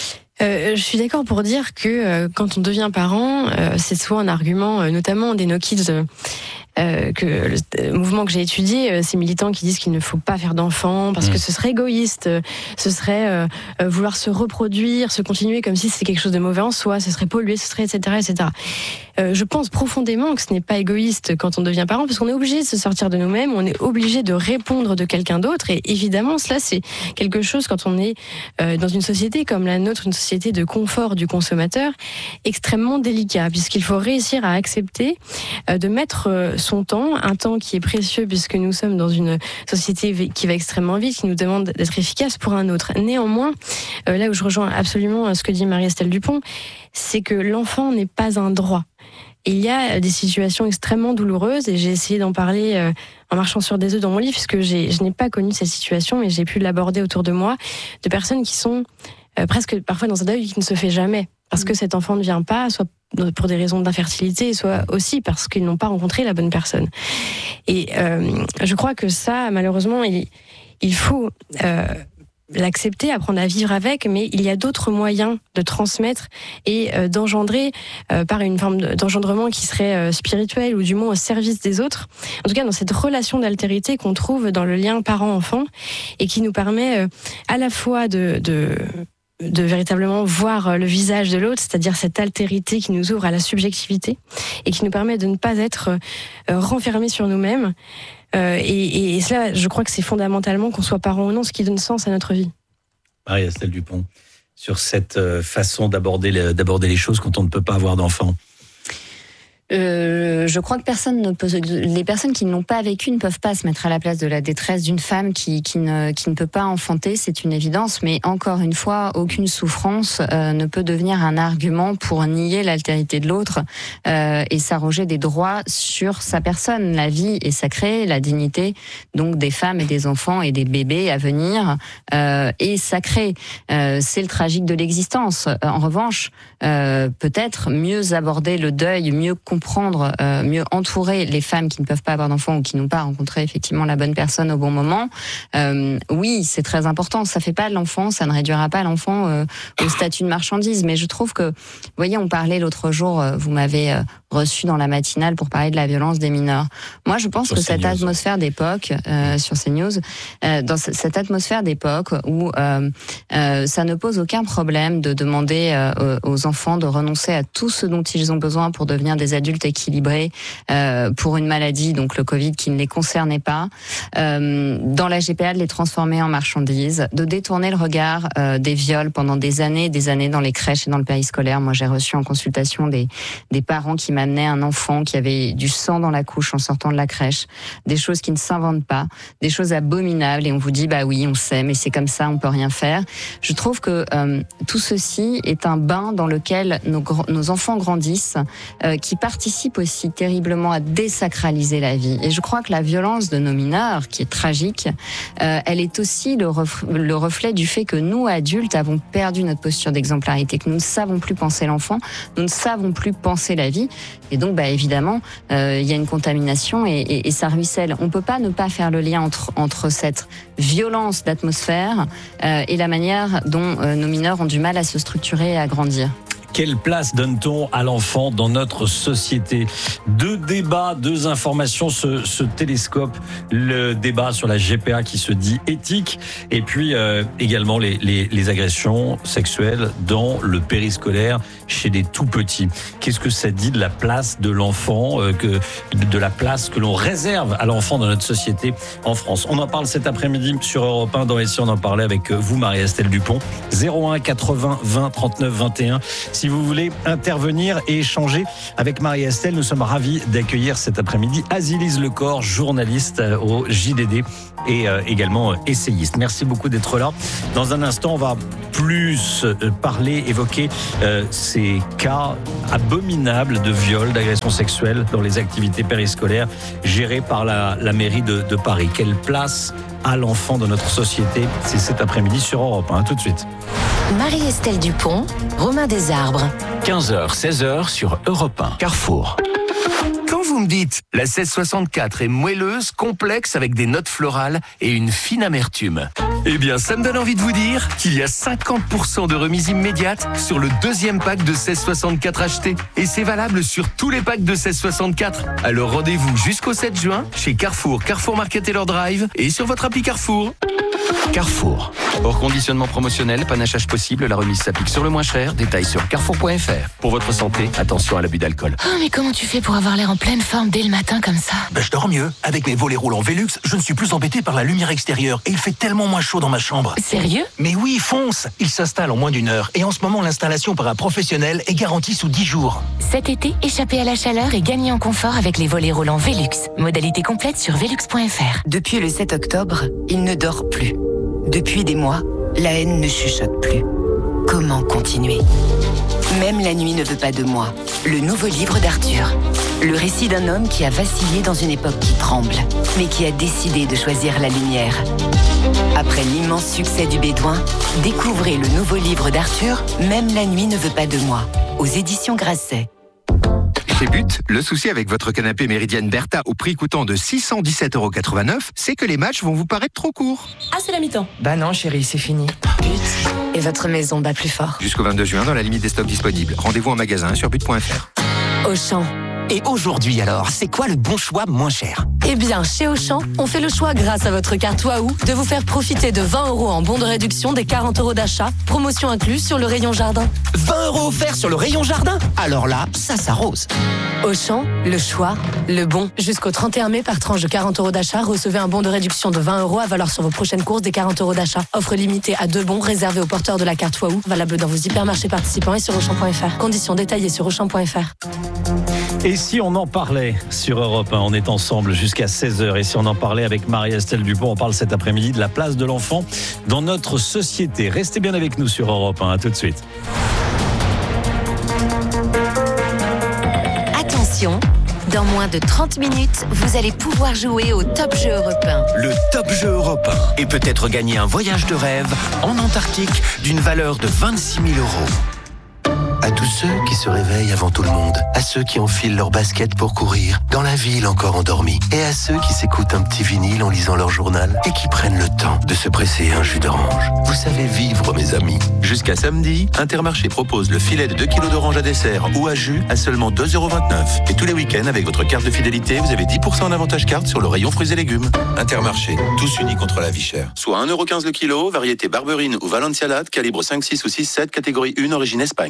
Euh, je suis d'accord pour dire que euh, quand on devient parent, euh, c'est souvent un argument, euh, notamment des No Kids, euh, euh, que le mouvement que j'ai étudié, euh, ces militants qui disent qu'il ne faut pas faire d'enfants parce mmh. que ce serait égoïste, euh, ce serait euh, euh, vouloir se reproduire, se continuer comme si c'était quelque chose de mauvais en soi, ce serait polluer, ce serait et cetera et cetera. Euh, je pense profondément que ce n'est pas égoïste quand on devient parent parce qu'on est obligé de se sortir de nous-mêmes, on est obligé de répondre de quelqu'un d'autre et évidemment cela c'est quelque chose quand on est euh, dans une société comme la nôtre, une société de confort du consommateur, extrêmement délicat puisqu'il faut réussir à accepter euh, de mettre euh, son temps, un temps qui est précieux puisque nous sommes dans une société qui va extrêmement vite, qui nous demande d'être efficace pour un autre. Néanmoins, euh, là où je rejoins absolument ce que dit Marie-Estelle Dupont, c'est que l'enfant n'est pas un droit. Il y a des situations extrêmement douloureuses et j'ai essayé d'en parler euh, en marchant sur des œufs dans mon livre puisque j'ai, je n'ai pas connu cette situation mais j'ai pu l'aborder autour de moi, de personnes qui sont euh, presque parfois dans un deuil qui ne se fait jamais parce que cet enfant ne vient pas, soit pour des raisons d'infertilité, soit aussi parce qu'ils n'ont pas rencontré la bonne personne. Et euh, je crois que ça, malheureusement, il, il faut... Euh, l'accepter, apprendre à vivre avec, mais il y a d'autres moyens de transmettre et euh, d'engendrer euh, par une forme d'engendrement qui serait euh, spirituel ou du moins au service des autres. En tout cas, dans cette relation d'altérité qu'on trouve dans le lien parent-enfant et qui nous permet euh, à la fois de... de de véritablement voir le visage de l'autre, c'est-à-dire cette altérité qui nous ouvre à la subjectivité et qui nous permet de ne pas être euh, renfermés sur nous-mêmes. Euh, et, et cela, je crois que c'est fondamentalement qu'on soit parent ou non, ce qui donne sens à notre vie. Marie-Estelle Dupont, sur cette façon d'aborder les, d'aborder les choses quand on ne peut pas avoir d'enfant. Euh, je crois que personne ne peut, les personnes qui ne l'ont pas vécu ne peuvent pas se mettre à la place de la détresse d'une femme qui, qui, ne, qui ne peut pas enfanter, c'est une évidence, mais encore une fois, aucune souffrance euh, ne peut devenir un argument pour nier l'altérité de l'autre euh, et s'arroger des droits sur sa personne. La vie est sacrée, la dignité donc des femmes et des enfants et des bébés à venir euh, est sacrée. Euh, c'est le tragique de l'existence. En revanche, euh, peut-être mieux aborder le deuil, mieux comprendre, euh, mieux entourer les femmes qui ne peuvent pas avoir d'enfants ou qui n'ont pas rencontré effectivement la bonne personne au bon moment. Euh, oui, c'est très important. Ça fait pas de l'enfant, ça ne réduira pas l'enfant euh, au statut de marchandise. Mais je trouve que, vous voyez, on parlait l'autre jour, euh, vous m'avez euh, reçu dans la matinale pour parler de la violence des mineurs. Moi, je pense sur que cette news. atmosphère d'époque, euh, sur CNews, euh, dans c- cette atmosphère d'époque où euh, euh, ça ne pose aucun problème de demander euh, aux enfants de renoncer à tout ce dont ils ont besoin pour devenir des adultes adultes équilibrés euh, pour une maladie, donc le Covid, qui ne les concernait pas. Euh, dans la G P A, de les transformer en marchandises, de détourner le regard euh, des viols pendant des années et des années dans les crèches et dans le périscolaire. Moi, j'ai reçu en consultation des, des parents qui m'amenaient un enfant qui avait du sang dans la couche en sortant de la crèche, des choses qui ne s'inventent pas, des choses abominables, et on vous dit, bah oui, on sait, mais c'est comme ça, on peut rien faire. Je trouve que euh, tout ceci est un bain dans lequel nos, nos enfants grandissent, euh, qui participe aussi terriblement à désacraliser la vie. Et je crois que la violence de nos mineurs, qui est tragique, euh, elle est aussi le, ref, le reflet du fait que nous, adultes, avons perdu notre posture d'exemplarité, que nous ne savons plus penser l'enfant, nous ne savons plus penser la vie. Et donc, bah, évidemment, euh, il y a une contamination et, et, et ça ruisselle. On ne peut pas ne pas faire le lien entre, entre cette violence d'atmosphère euh, et la manière dont euh, nos mineurs ont du mal à se structurer et à grandir. Quelle place donne-t-on à l'enfant dans notre société ? Deux débats, deux informations se, se télescopent. Le débat sur la G P A qui se dit éthique, et puis euh, également les, les, les agressions sexuelles dans le périscolaire chez les tout-petits. Qu'est-ce que ça dit de la place de l'enfant, euh, que, de la place que l'on réserve à l'enfant dans notre société en France ? On en parle cet après-midi sur Europe un. Dans Ici, on en parlait avec vous, Marie-Estelle Dupont. zéro un quatre-vingts vingt trente-neuf vingt et un. Si vous voulez intervenir et échanger avec Marie-Estelle, nous sommes ravis d'accueillir cet après-midi Azilise Lecor, journaliste au J D D et euh, également essayiste. Merci beaucoup d'être là. Dans un instant, on va plus parler, évoquer euh, ces cas abominables de viol, d'agression sexuelle dans les activités périscolaires gérées par la, la mairie de, de Paris. Quelle place à l'enfant dans notre société? C'est cet après-midi sur Europe un. Tout de suite. Marie-Estelle Dupont, Romain Desarbres. quinze heures, seize heures sur Europe un. Carrefour. Quand vous me dites la seize soixante-quatre est moelleuse, complexe avec des notes florales et une fine amertume, eh bien ça me donne envie de vous dire qu'il y a cinquante pour cent de remise immédiate sur le deuxième pack de seize soixante-quatre acheté. Et c'est valable sur tous les packs de seize soixante-quatre. Alors rendez-vous jusqu'au sept juin chez Carrefour, Carrefour Market Taylor Drive et sur votre appli Carrefour. Carrefour. Hors conditionnement promotionnel, panachage possible, la remise s'applique sur le moins cher. Détails sur carrefour point f r. Pour votre santé, attention à l'abus d'alcool. Oh, mais comment tu fais pour avoir l'air en pleine forme dès le matin comme ça? Ben, je dors mieux. Avec mes volets roulants Velux, je ne suis plus embêté par la lumière extérieure et il fait tellement moins chaud dans ma chambre. Sérieux? Mais oui, fonce. Il s'installe en moins d'une heure et en ce moment, l'installation par un professionnel est garantie sous dix jours. Cet été, échappez à la chaleur et gagnez en confort avec les volets roulants Velux. Modalité complète sur velux point f r. Depuis le sept octobre, il ne dort plus. Depuis des mois, la haine ne chuchote plus. Comment continuer? Même la nuit ne veut pas de moi. Le nouveau livre d'Arthur. Le récit d'un homme qui a vacillé dans une époque qui tremble, mais qui a décidé de choisir la lumière. Après l'immense succès du Bédouin, découvrez le nouveau livre d'Arthur, Même la nuit ne veut pas de moi, aux éditions Grasset. Chez But, le souci avec votre canapé Méridienne Bertha au prix coûtant de six cent dix-sept euros quatre-vingt-neuf, c'est que les matchs vont vous paraître trop courts. Ah, c'est la mi-temps. Bah non, chérie, c'est fini. But, et votre maison bat plus fort. Jusqu'au vingt-deux juin, dans la limite des stocks disponibles. Rendez-vous en magasin sur but point f r. Auchan. Et aujourd'hui alors, c'est quoi le bon choix moins cher? Eh bien, chez Auchan, on fait le choix grâce à votre carte Waouh de vous faire profiter de vingt euros en bon de réduction des quarante euros d'achat, promotion incluse sur le rayon jardin. vingt euros offerts sur le rayon jardin? Alors là, ça s'arrose. Auchan, le choix, le bon. Jusqu'au trente et un mai, par tranche de quarante euros d'achat, recevez un bon de réduction de vingt euros à valeur sur vos prochaines courses des quarante euros d'achat. Offre limitée à deux bons réservés aux porteurs de la carte Waouh, valable dans vos hypermarchés participants et sur auchan point f r. Conditions détaillées sur auchan point f r. Et si on en parlait sur Europe un, on est ensemble jusqu'à seize heures. Et si on en parlait avec Marie-Estelle Dupont, on parle cet après-midi de la place de l'enfant dans notre société. Restez bien avec nous sur Europe un, à tout de suite. Attention, dans moins de trente minutes, vous allez pouvoir jouer au Top Jeu européen. Le Top Jeu européen. Et peut-être gagner un voyage de rêve en Antarctique d'une valeur de vingt-six mille euros. À tous ceux qui se réveillent avant tout le monde, à ceux qui enfilent leurs baskets pour courir, dans la ville encore endormie, et à ceux qui s'écoutent un petit vinyle en lisant leur journal et qui prennent le temps de se presser un jus d'orange. Vous savez vivre, mes amis. Jusqu'à samedi, Intermarché propose le filet de deux kilos d'orange à dessert ou à jus à seulement deux euros vingt-neuf. Et tous les week-ends, avec votre carte de fidélité, vous avez dix pour cent en avantage carte sur le rayon fruits et légumes. Intermarché, tous unis contre la vie chère. Soit un euro quinze le kilo, variété Barberine ou Valencialade, calibre cinq, six ou six, sept, catégorie un, origine Espagne. Puzzle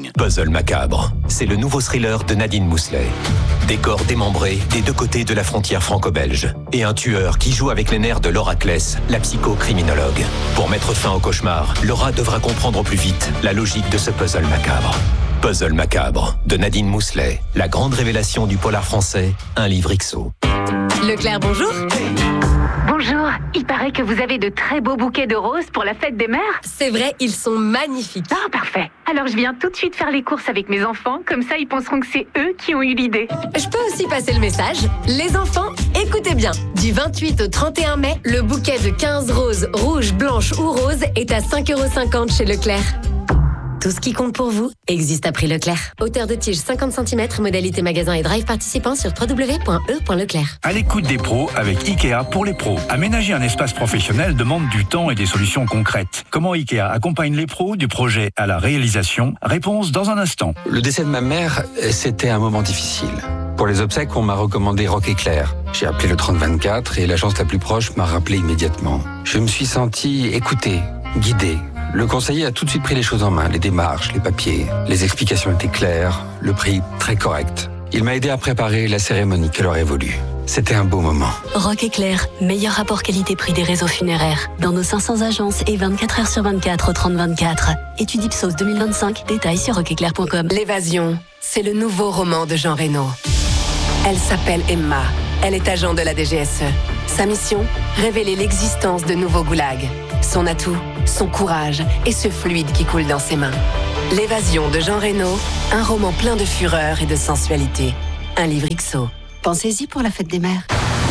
Puzzle macabre. C'est le nouveau thriller de Nadine Mousselet. Des corps démembrés des deux côtés de la frontière franco-belge. Et un tueur qui joue avec les nerfs de Laura Kless, la psychocriminologue. Pour mettre fin au cauchemar, Laura devra comprendre au plus vite la logique de ce puzzle macabre. Puzzle macabre de Nadine Mousselet. La grande révélation du polar français, un livre X O. Leclerc, bonjour. Bonjour, il paraît que vous avez de très beaux bouquets de roses pour la fête des mères. C'est vrai, ils sont magnifiques. Ah, parfait. Alors je viens tout de suite faire les courses avec mes enfants, comme ça ils penseront que c'est eux qui ont eu l'idée. Je peux aussi passer le message. Les enfants, écoutez bien. Du vingt-huit au trente et un mai, le bouquet de quinze roses, rouges, blanches ou roses, est à cinq euros cinquante chez Leclerc. Tout ce qui compte pour vous existe à prix Leclerc. Hauteur de tige cinquante centimètres, modalité magasin et drive participant sur w w w point e point leclerc. À l'écoute des pros avec Ikea pour les pros. Aménager un espace professionnel demande du temps et des solutions concrètes. Comment Ikea accompagne les pros du projet à la réalisation? Réponse dans un instant. Le décès de ma mère, c'était un moment difficile. Pour les obsèques, on m'a recommandé Rock Éclair. J'ai appelé le trente vingt-quatre et l'agence la plus proche m'a rappelé immédiatement. Je me suis senti écouté, guidé. Le conseiller a tout de suite pris les choses en main, les démarches, les papiers. Les explications étaient claires, le prix très correct. Il m'a aidé à préparer la cérémonie qu'elle aurait voulu. C'était un beau moment. Rock Éclair, meilleur rapport qualité-prix des réseaux funéraires. Dans nos cinq cents agences et vingt-quatre heures sur vingt-quatre au trente vingt-quatre. Étude Ipsos deux mille vingt-cinq, détails sur rock éclair point com. L'évasion, c'est le nouveau roman de Jean Reno. Elle s'appelle Emma. Elle est agent de la D G S E. Sa mission, révéler l'existence de nouveaux goulags. Son atout, son courage et ce fluide qui coule dans ses mains. L'évasion de Jean Reno, un roman plein de fureur et de sensualité. Un livre X O. Pensez-y pour la fête des mères.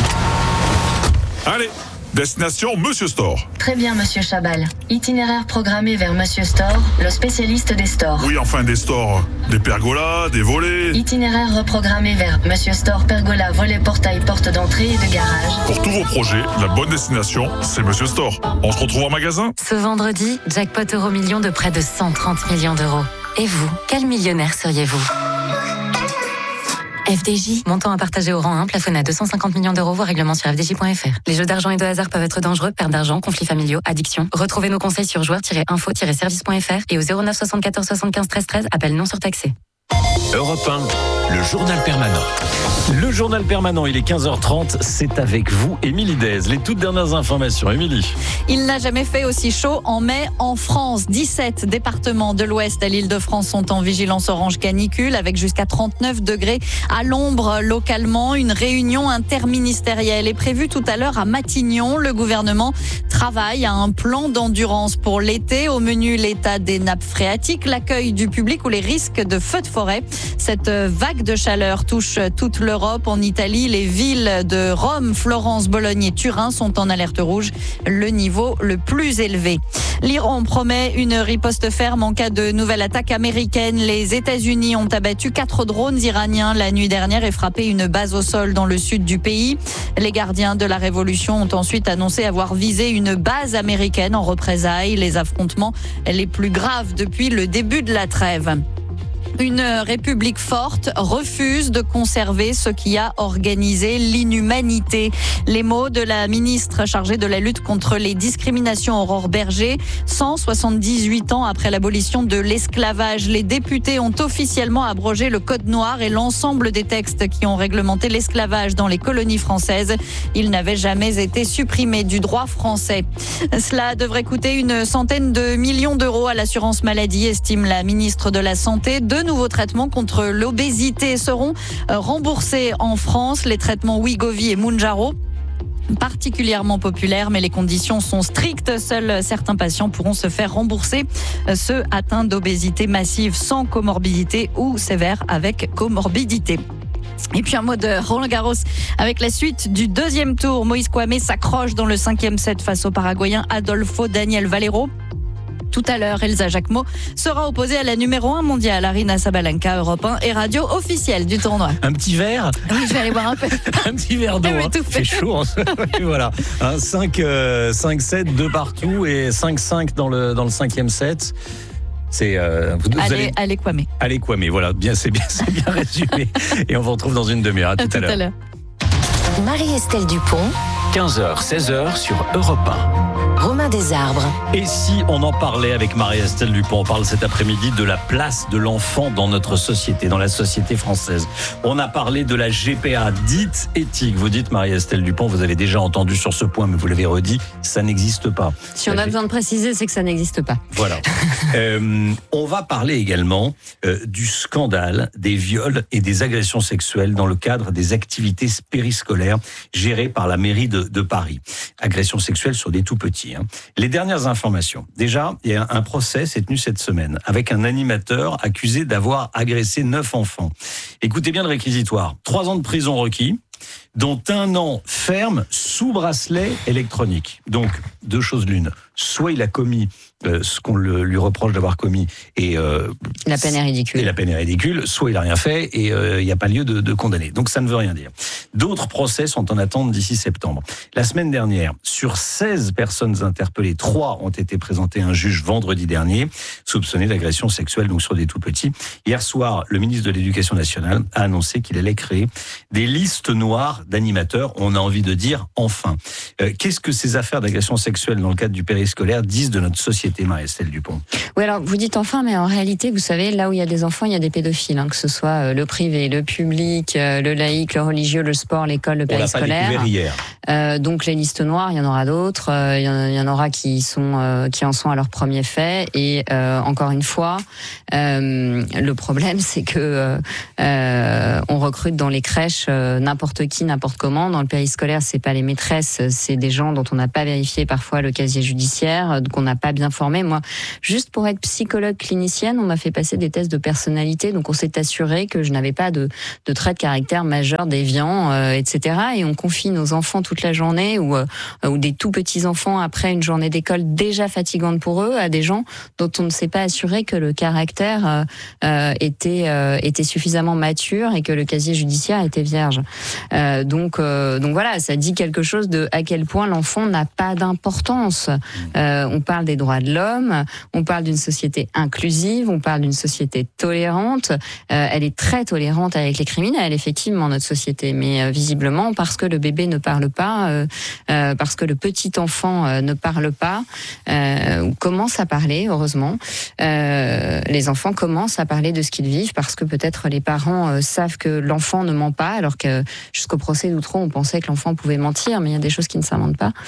Allez, destination Monsieur Store. Très bien, Monsieur Chabal. Itinéraire programmé vers Monsieur Store, le spécialiste des stores. Oui, enfin des stores. Des pergolas, des volets. Itinéraire reprogrammé vers Monsieur Store, pergola, volet, portail, porte d'entrée et de garage. Pour tous vos projets, la bonne destination, c'est Monsieur Store. On se retrouve en magasin. Ce vendredi, jackpot euro million de près de cent trente millions d'euros. Et vous, quel millionnaire seriez-vous ? F D J, montant à partager au rang un, plafonné à deux cent cinquante millions d'euros, voire règlement sur f d j point f r. Les jeux d'argent et de hasard peuvent être dangereux, perte d'argent, conflits familiaux, addiction. Retrouvez nos conseils sur joueurs tiret info tiret service point f r et au zéro neuf soixante-quatorze soixante-quinze treize treize, appel non surtaxé. Europe un, le journal permanent. Le journal permanent, il est quinze heures trente, c'est avec vous, Émilie Dez. Les toutes dernières informations, Émilie. Il n'a jamais fait aussi chaud en mai en France. dix-sept départements de l'Ouest à l'Île-de-France sont en vigilance orange canicule avec jusqu'à trente-neuf degrés à l'ombre localement. Une réunion interministérielle est prévue tout à l'heure à Matignon. Le gouvernement travaille à un plan d'endurance pour l'été. Au menu, l'état des nappes phréatiques, l'accueil du public ou les risques de feux de forêt. Cette vague de chaleur touche toute l'Europe. En Italie, les villes de Rome, Florence, Bologne et Turin sont en alerte rouge, le niveau le plus élevé. L'Iran promet une riposte ferme en cas de nouvelle attaque américaine. Les États-Unis ont abattu quatre drones iraniens la nuit dernière et frappé une base au sol dans le sud du pays. Les gardiens de la révolution ont ensuite annoncé avoir visé une base américaine en représailles. Les affrontements les plus graves depuis le début de la trêve. Une République forte refuse de conserver ce qui a organisé l'inhumanité. Les mots de la ministre chargée de la lutte contre les discriminations, Aurore Berger. cent soixante-dix-huit ans après l'abolition de l'esclavage, les députés ont officiellement abrogé le Code noir et l'ensemble des textes qui ont réglementé l'esclavage dans les colonies françaises. Il n'avait jamais été supprimé du droit français. Cela devrait coûter une centaine de millions d'euros à l'assurance maladie, estime la ministre de la Santé. Deux nouveaux traitements contre l'obésité seront remboursés en France. Les traitements Wegovy et Mounjaro, particulièrement populaires, mais les conditions sont strictes. Seuls certains patients pourront se faire rembourser, ceux atteints d'obésité massive sans comorbidité ou sévère avec comorbidité. Et puis un mot de Roland Garros avec la suite du deuxième tour. Moïse Kouamé s'accroche dans le cinquième set face au Paraguayen Adolfo Daniel Valero. Tout à l'heure, Elsa Jacquemot sera opposée à la numéro un mondiale, Aryna Sabalenka, Europe un et radio officielle du tournoi. Un petit verre. Oui, je vais aller boire un peu. Un petit verre d'eau. Hein. C'est chaud. Hein. Et voilà. Un cinq sept, deux partout et cinq cinq dans le, dans le cinquième set. C'est euh, vous, vous allez, allez allez Kwame. Allez Kwame, voilà, bien, c'est bien, c'est bien résumé. Et on vous retrouve dans une demi-heure. À, à tout, tout à l'heure. À l'heure. Marie-Estelle Dupont. quinze heures, seize heures sur Europe un. Romain Desarbres. Et si on en parlait avec Marie-Estelle Dupont? On parle cet après-midi de la place de l'enfant dans notre société, dans la société française. On a parlé de la G P A dite éthique. Vous dites, Marie-Estelle Dupont, vous avez déjà entendu sur ce point, mais vous l'avez redit, ça n'existe pas. Si on a besoin de préciser, c'est que ça n'existe pas. Voilà. euh, on va parler également euh, du scandale des viols et des agressions sexuelles dans le cadre des activités périscolaires gérées par la mairie de, de Paris. Agressions sexuelles sur des tout-petits. Hein. Les dernières informations. Déjà, il y a un procès s'est tenu cette semaine avec un animateur accusé d'avoir agressé neuf enfants. Écoutez bien le réquisitoire. Trois ans de prison requis, dont un an ferme sous bracelet électronique. Donc, deux choses l'une. Soit il a commis euh, ce qu'on le, lui reproche d'avoir commis et euh, la peine est ridicule. Et la peine est ridicule. Soit il a rien fait et il euh, n'y a pas lieu de, de condamner. Donc ça ne veut rien dire. D'autres procès sont en attente d'ici septembre. La semaine dernière, sur seize personnes interpellées, trois ont été présentées à un juge vendredi dernier, soupçonnées d'agression sexuelle donc sur des tout petits. Hier soir, le ministre de l'Éducation nationale a annoncé qu'il allait créer des listes noires d'animateurs. On a envie de dire enfin. Euh, qu'est-ce que ces affaires d'agression sexuelle dans le cadre du périscolaire disent de notre société, Marie-Estelle Dupont? Oui, alors vous dites enfin, mais en réalité, vous savez, là où il y a des enfants, il y a des pédophiles, hein, que ce soit le privé, le public, le laïque, le religieux, le sport, l'école, le périscolaire. On l'a pas découvert hier. Euh, donc les listes noires, il y en aura d'autres. Euh, il, y en, il y en aura qui sont, euh, qui en sont à leur premier fait. Et euh, encore une fois, euh, le problème, c'est que euh, on recrute dans les crèches euh, n'importe qui, n'importe comment. Dans le périscolaire, c'est pas les maîtresses, c'est des gens dont on n'a pas vérifié parfois le casier judiciaire, qu'on n'a pas bien formé. Moi, juste pour être psychologue clinicienne, on m'a fait passer des tests de personnalité, donc on s'est assuré que je n'avais pas de, de traits de caractère majeurs, déviants, euh, et cetera. Et on confie nos enfants toute la journée ou, euh, ou des tout petits enfants après une journée d'école déjà fatigante pour eux à des gens dont on ne s'est pas assuré que le caractère euh, euh, était, euh, était suffisamment mature et que le casier judiciaire était vierge. Euh, donc, euh, donc voilà, ça dit quelque chose de à quel point l'enfant n'a pas d'importance. Euh, on parle des droits de l'homme, on parle d'une société inclusive, on parle d'une société tolérante. Euh, elle est très tolérante avec les criminels, effectivement, notre société, mais euh, visiblement parce que le bébé ne parle pas, euh, euh, parce que le petit enfant euh, ne parle pas, euh, ou commence à parler, heureusement. Euh, les enfants commencent à parler de ce qu'ils vivent parce que peut-être les parents euh, savent que l'enfant ne ment pas, alors que jusqu'au procès d'Outreau, on pensait que l'enfant pouvait mentir, mais il y a des choses qui ne s'inventent pas.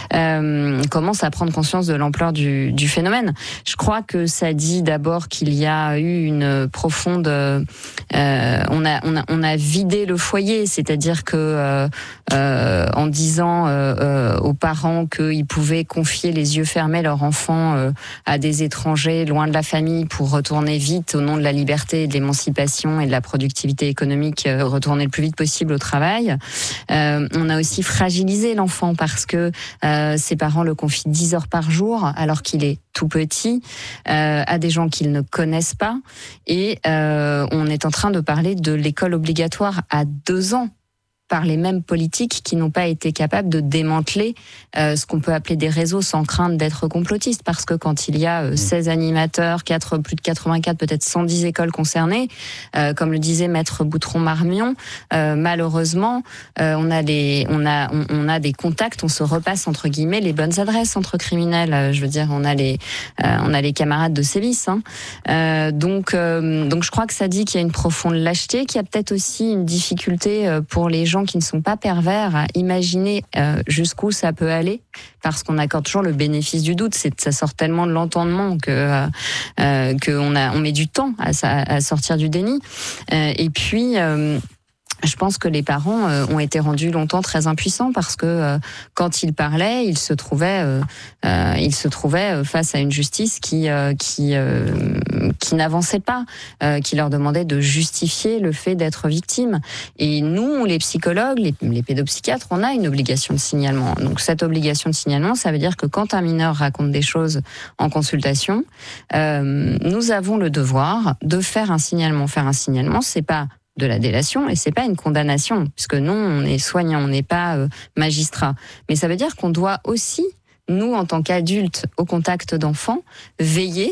Euh, commence à prendre conscience de l'ampleur du, du phénomène. Je crois que ça dit d'abord qu'il y a eu une profonde... Euh, on, a, on, a, on a vidé le foyer, c'est-à-dire que euh, euh, en disant euh, euh, aux parents qu'ils pouvaient confier les yeux fermés leur enfant euh, à des étrangers loin de la famille pour retourner vite au nom de la liberté et de l'émancipation et de la productivité économique, euh, retourner le plus vite possible au travail. Euh, on a aussi fragilisé l'enfant parce que euh, ses parents le confient dix heures par jour alors qu'il est tout petit, euh, à des gens qu'ils ne connaissent pas. Et euh, on est en train de parler de l'école obligatoire à deux ans par les mêmes politiques qui n'ont pas été capables de démanteler euh, ce qu'on peut appeler des réseaux sans crainte d'être complotistes. Parce que quand il y a euh, seize animateurs, quatre, plus de quatre-vingt-quatre, peut-être cent dix écoles concernées, euh, comme le disait Maître Boutron-Marmion, euh, malheureusement, euh, on, a des, on, a, on, on a des contacts, on se repasse entre guillemets les bonnes adresses entre criminels. Euh, je veux dire, on a les, euh, on a les camarades de sévices. Hein. Euh, donc, euh, donc je crois que ça dit qu'il y a une profonde lâcheté, qu'il y a peut-être aussi une difficulté euh, pour les gens qui ne sont pas pervers à imaginer euh, jusqu'où ça peut aller, parce qu'on accorde toujours le bénéfice du doute. C'est, ça sort tellement de l'entendement que euh, euh, qu'on a, on met du temps à, à sortir du déni. Euh, et puis. Euh, Je pense que les parents euh, ont été rendus longtemps très impuissants parce que euh, quand ils parlaient, ils se trouvaient, euh, euh, ils se trouvaient face à une justice qui euh, qui euh, qui n'avançait pas, euh, qui leur demandait de justifier le fait d'être victime. Et nous, les psychologues, les, les pédopsychiatres, on a une obligation de signalement. Donc cette obligation de signalement, ça veut dire que quand un mineur raconte des choses en consultation, euh, nous avons le devoir de faire un signalement. Faire un signalement, c'est pas de la délation et c'est pas une condamnation, puisque non, on est soignant, on n'est pas euh, magistrat. Mais ça veut dire qu'on doit aussi, nous en tant qu'adultes au contact d'enfants, veiller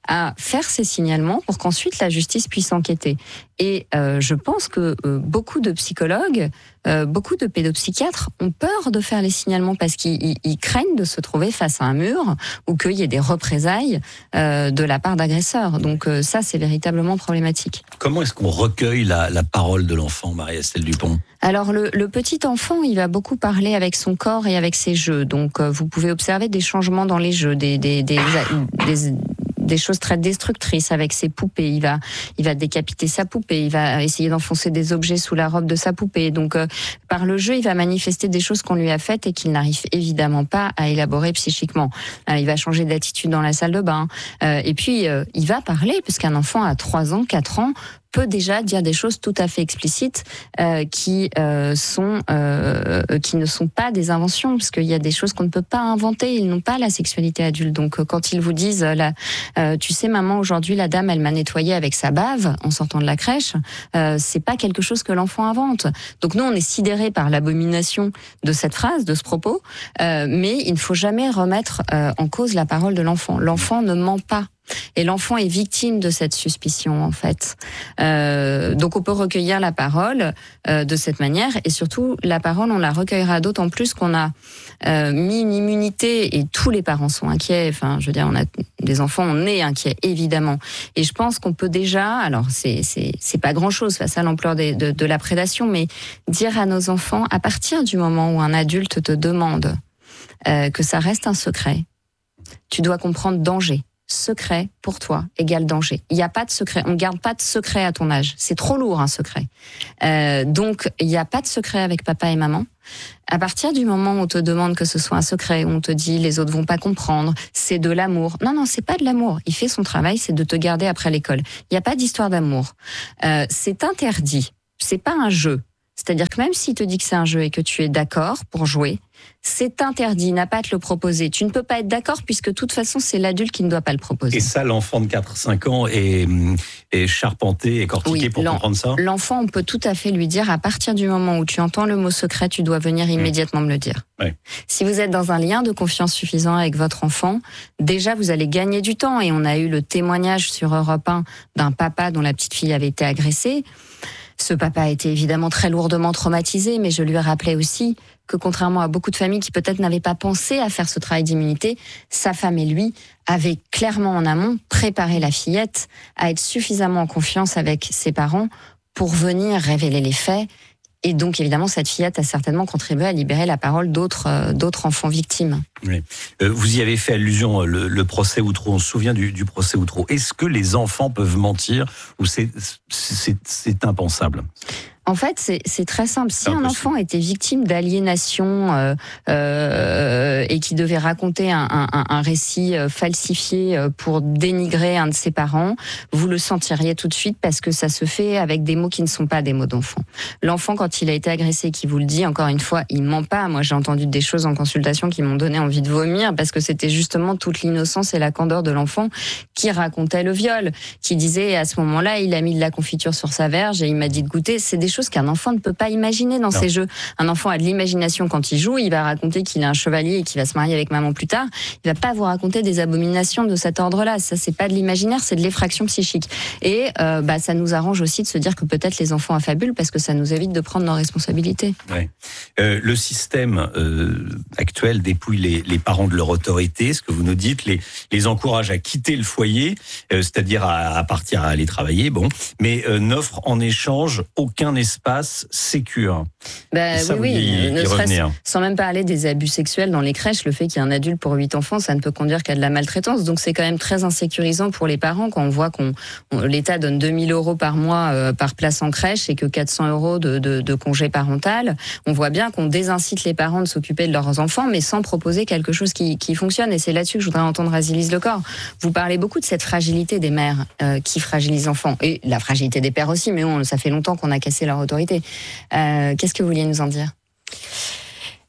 à faire ces signalements pour qu'ensuite la justice puisse enquêter. Et euh, je pense que euh, beaucoup de psychologues, euh, beaucoup de pédopsychiatres ont peur de faire les signalements parce qu'ils ils, ils craignent de se trouver face à un mur ou qu'il y ait des représailles euh, de la part d'agresseurs. Donc euh, ça, c'est véritablement problématique. Comment est-ce qu'on recueille la, la parole de l'enfant, Marie-Estelle Dupont ? Alors le, le petit enfant, il va beaucoup parler avec son corps et avec ses jeux. Donc euh, vous pouvez observer des changements dans les jeux, des des des, des, des choses très destructrices avec ses poupées. Il va il va décapiter sa poupée, il va essayer d'enfoncer des objets sous la robe de sa poupée. Donc euh, par le jeu, il va manifester des choses qu'on lui a faites et qu'il n'arrive évidemment pas à élaborer psychiquement. Euh, il va changer d'attitude dans la salle de bain. Euh, et puis euh, il va parler, puisqu'un enfant à trois ans, quatre ans peut déjà dire des choses tout à fait explicites euh, qui euh, sont euh, qui ne sont pas des inventions, parce qu'il y a des choses qu'on ne peut pas inventer. Ils n'ont pas la sexualité adulte. Donc euh, quand ils vous disent euh, là, euh, tu sais maman, aujourd'hui la dame elle m'a nettoyé avec sa bave en sortant de la crèche, euh, c'est pas quelque chose que l'enfant invente. Donc nous on est sidérés par l'abomination de cette phrase, de ce propos, euh, mais il ne faut jamais remettre euh, en cause la parole de l'enfant. L'enfant ne ment pas. Et l'enfant est victime de cette suspicion, en fait. Euh, donc on peut recueillir la parole euh, de cette manière, et surtout la parole on la recueillera d'autant plus qu'on a euh, mis une immunité, et tous les parents sont inquiets. Enfin, je veux dire, on a des enfants, on est inquiets évidemment. Et je pense qu'on peut déjà, alors c'est c'est c'est pas grand chose face à l'ampleur de, de, de la prédation, mais dire à nos enfants, à partir du moment où un adulte te demande euh, que ça reste un secret, tu dois comprendre danger. Secret pour toi égale danger. Il n'y a pas de secret. On ne garde pas de secret à ton âge. C'est trop lourd un secret. Euh, donc il n'y a pas de secret avec papa et maman. À partir du moment où on te demande que ce soit un secret, où on te dit les autres vont pas comprendre, c'est de l'amour. Non non, c'est pas de l'amour. Il fait son travail, c'est de te garder après l'école. Il n'y a pas d'histoire d'amour. Euh, c'est interdit. C'est pas un jeu. C'est-à-dire que même s'il te dit que c'est un jeu et que tu es d'accord pour jouer, c'est interdit, il n'a pas à te le proposer. Tu ne peux pas être d'accord puisque de toute façon, c'est l'adulte qui ne doit pas le proposer. Et ça, l'enfant de quatre cinq ans est, est charpenté, est cortiqué oui, pour comprendre ça ? L'enfant, on peut tout à fait lui dire, à partir du moment où tu entends le mot secret, tu dois venir immédiatement mmh. me le dire. Ouais. Si vous êtes dans un lien de confiance suffisant avec votre enfant, déjà, vous allez gagner du temps. Et on a eu le témoignage sur Europe un d'un papa dont la petite fille avait été agressée. Ce papa a été évidemment très lourdement traumatisé, mais je lui rappelais aussi que contrairement à beaucoup de familles qui peut-être n'avaient pas pensé à faire ce travail d'immunité, sa femme et lui avaient clairement en amont préparé la fillette à être suffisamment en confiance avec ses parents pour venir révéler les faits. Et donc, évidemment, cette fillette a certainement contribué à libérer la parole d'autres euh, d'autres enfants victimes. Oui. Euh, vous y avez fait allusion, le, le procès Outreau. On se souvient du, du procès Outreau. Est-ce que les enfants peuvent mentir ou c'est, c'est, c'est impensable ? En fait, c'est, c'est très simple. Si un enfant était victime d'aliénation euh, euh, et qui devait raconter un, un, un récit falsifié pour dénigrer un de ses parents, vous le sentiriez tout de suite parce que ça se fait avec des mots qui ne sont pas des mots d'enfant. L'enfant, quand il a été agressé, qui vous le dit, encore une fois, il ment pas. Moi, j'ai entendu des choses en consultation qui m'ont donné envie de vomir parce que c'était justement toute l'innocence et la candeur de l'enfant qui racontait le viol, qui disait à ce moment-là, il a mis de la confiture sur sa verge et il m'a dit de goûter. C'est des choses qu'un enfant ne peut pas imaginer dans non. ses jeux. Un enfant a de l'imagination quand il joue, il va raconter qu'il est un chevalier et qu'il va se marier avec maman plus tard. Il va pas vous raconter des abominations de cet ordre-là. Ça, c'est pas de l'imaginaire, c'est de l'effraction psychique. Et euh, bah, ça nous arrange aussi de se dire que peut-être les enfants affabulent parce que ça nous évite de prendre nos responsabilités. Ouais. Euh, le système euh, actuel dépouille les, les parents de leur autorité, ce que vous nous dites, les, les encourage à quitter le foyer, euh, c'est-à-dire à, à partir à aller travailler, bon, mais euh, n'offre en échange aucun espace sécure. Bah, ça, oui, oui, y, ne y serait-ce, sans même parler des abus sexuels dans les crèches, le fait qu'il y ait un adulte pour huit enfants, ça ne peut conduire qu'à de la maltraitance. Donc c'est quand même très insécurisant pour les parents quand on voit qu'on on, l'État donne deux mille euros par mois euh, par place en crèche et que quatre cents euros de, de, de congé parental. On voit bien qu'on désincite les parents de s'occuper de leurs enfants, mais sans proposer quelque chose qui, qui fonctionne. Et c'est là-dessus que je voudrais entendre Azilise Lecor. Vous parlez beaucoup de cette fragilité des mères euh, qui fragilisent l'enfant et la fragilité des pères aussi, mais on, ça fait longtemps qu'on a cassé leur autorité. Euh, qu'est-ce que vous vouliez nous en dire ?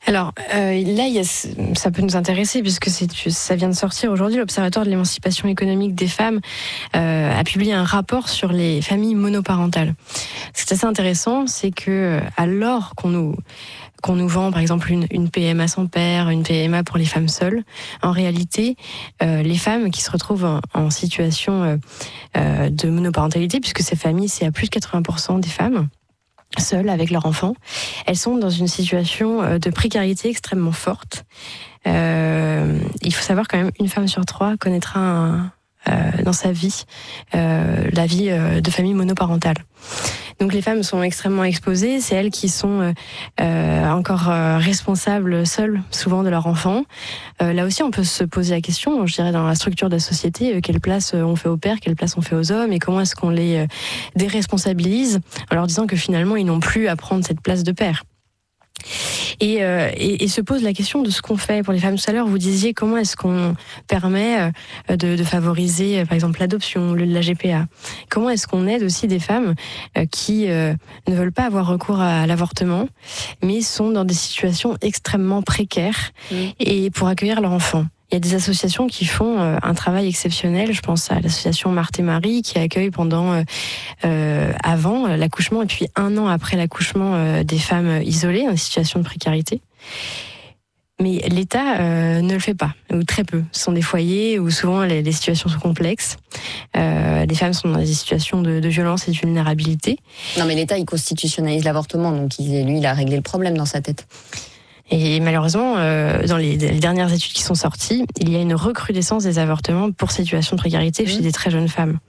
Alors euh, là, il y a, ça peut nous intéresser puisque c'est, ça vient de sortir aujourd'hui. L'Observatoire de l'émancipation économique des femmes euh, a publié un rapport sur les familles monoparentales. Ce qui est assez intéressant, c'est que alors qu'on nous qu'on nous vend par exemple une, une P M A sans père, une P M A pour les femmes seules, en réalité, euh, les femmes qui se retrouvent en, en situation euh, euh, de monoparentalité, puisque ces familles, c'est à plus de quatre-vingts pour cent des femmes seules avec leurs enfants, elles sont dans une situation de précarité extrêmement forte. Euh, il faut savoir quand même, une femme sur trois connaîtra un, euh, dans sa vie euh, la vie euh, de famille monoparentale. Donc les femmes sont extrêmement exposées, c'est elles qui sont euh, encore euh, responsables seules, souvent de leurs enfants. Euh, là aussi, on peut se poser la question, je dirais, dans la structure de la société, euh, quelle place on fait aux pères, quelle place on fait aux hommes, et comment est-ce qu'on les euh, déresponsabilise, en leur disant que finalement, ils n'ont plus à prendre cette place de père. Et, euh, et, et se pose la question de ce qu'on fait pour les femmes. Tout à l'heure, vous disiez comment est-ce qu'on permet euh, de, de favoriser, euh, par exemple, l'adoption, le, la G P A. Comment est-ce qu'on aide aussi des femmes euh, qui euh, ne veulent pas avoir recours à, à l'avortement, mais sont dans des situations extrêmement précaires mmh. et pour accueillir leur enfant. Il y a des associations qui font euh, un travail exceptionnel. Je pense à l'association Marthe et Marie qui accueille pendant euh, euh, avant l'accouchement et puis un an après l'accouchement euh, des femmes isolées en situation de précarité. Mais l'État euh, ne le fait pas, ou très peu. Ce sont des foyers où souvent les, les situations sont complexes. Euh, les femmes sont dans des situations de, de violence et de vulnérabilité. Non, mais l'État, il constitutionnalise l'avortement, donc il, lui, il a réglé le problème dans sa tête. Et malheureusement, euh, dans les, les dernières études qui sont sorties, il y a une recrudescence des avortements pour situation de précarité chez mmh. des très jeunes femmes.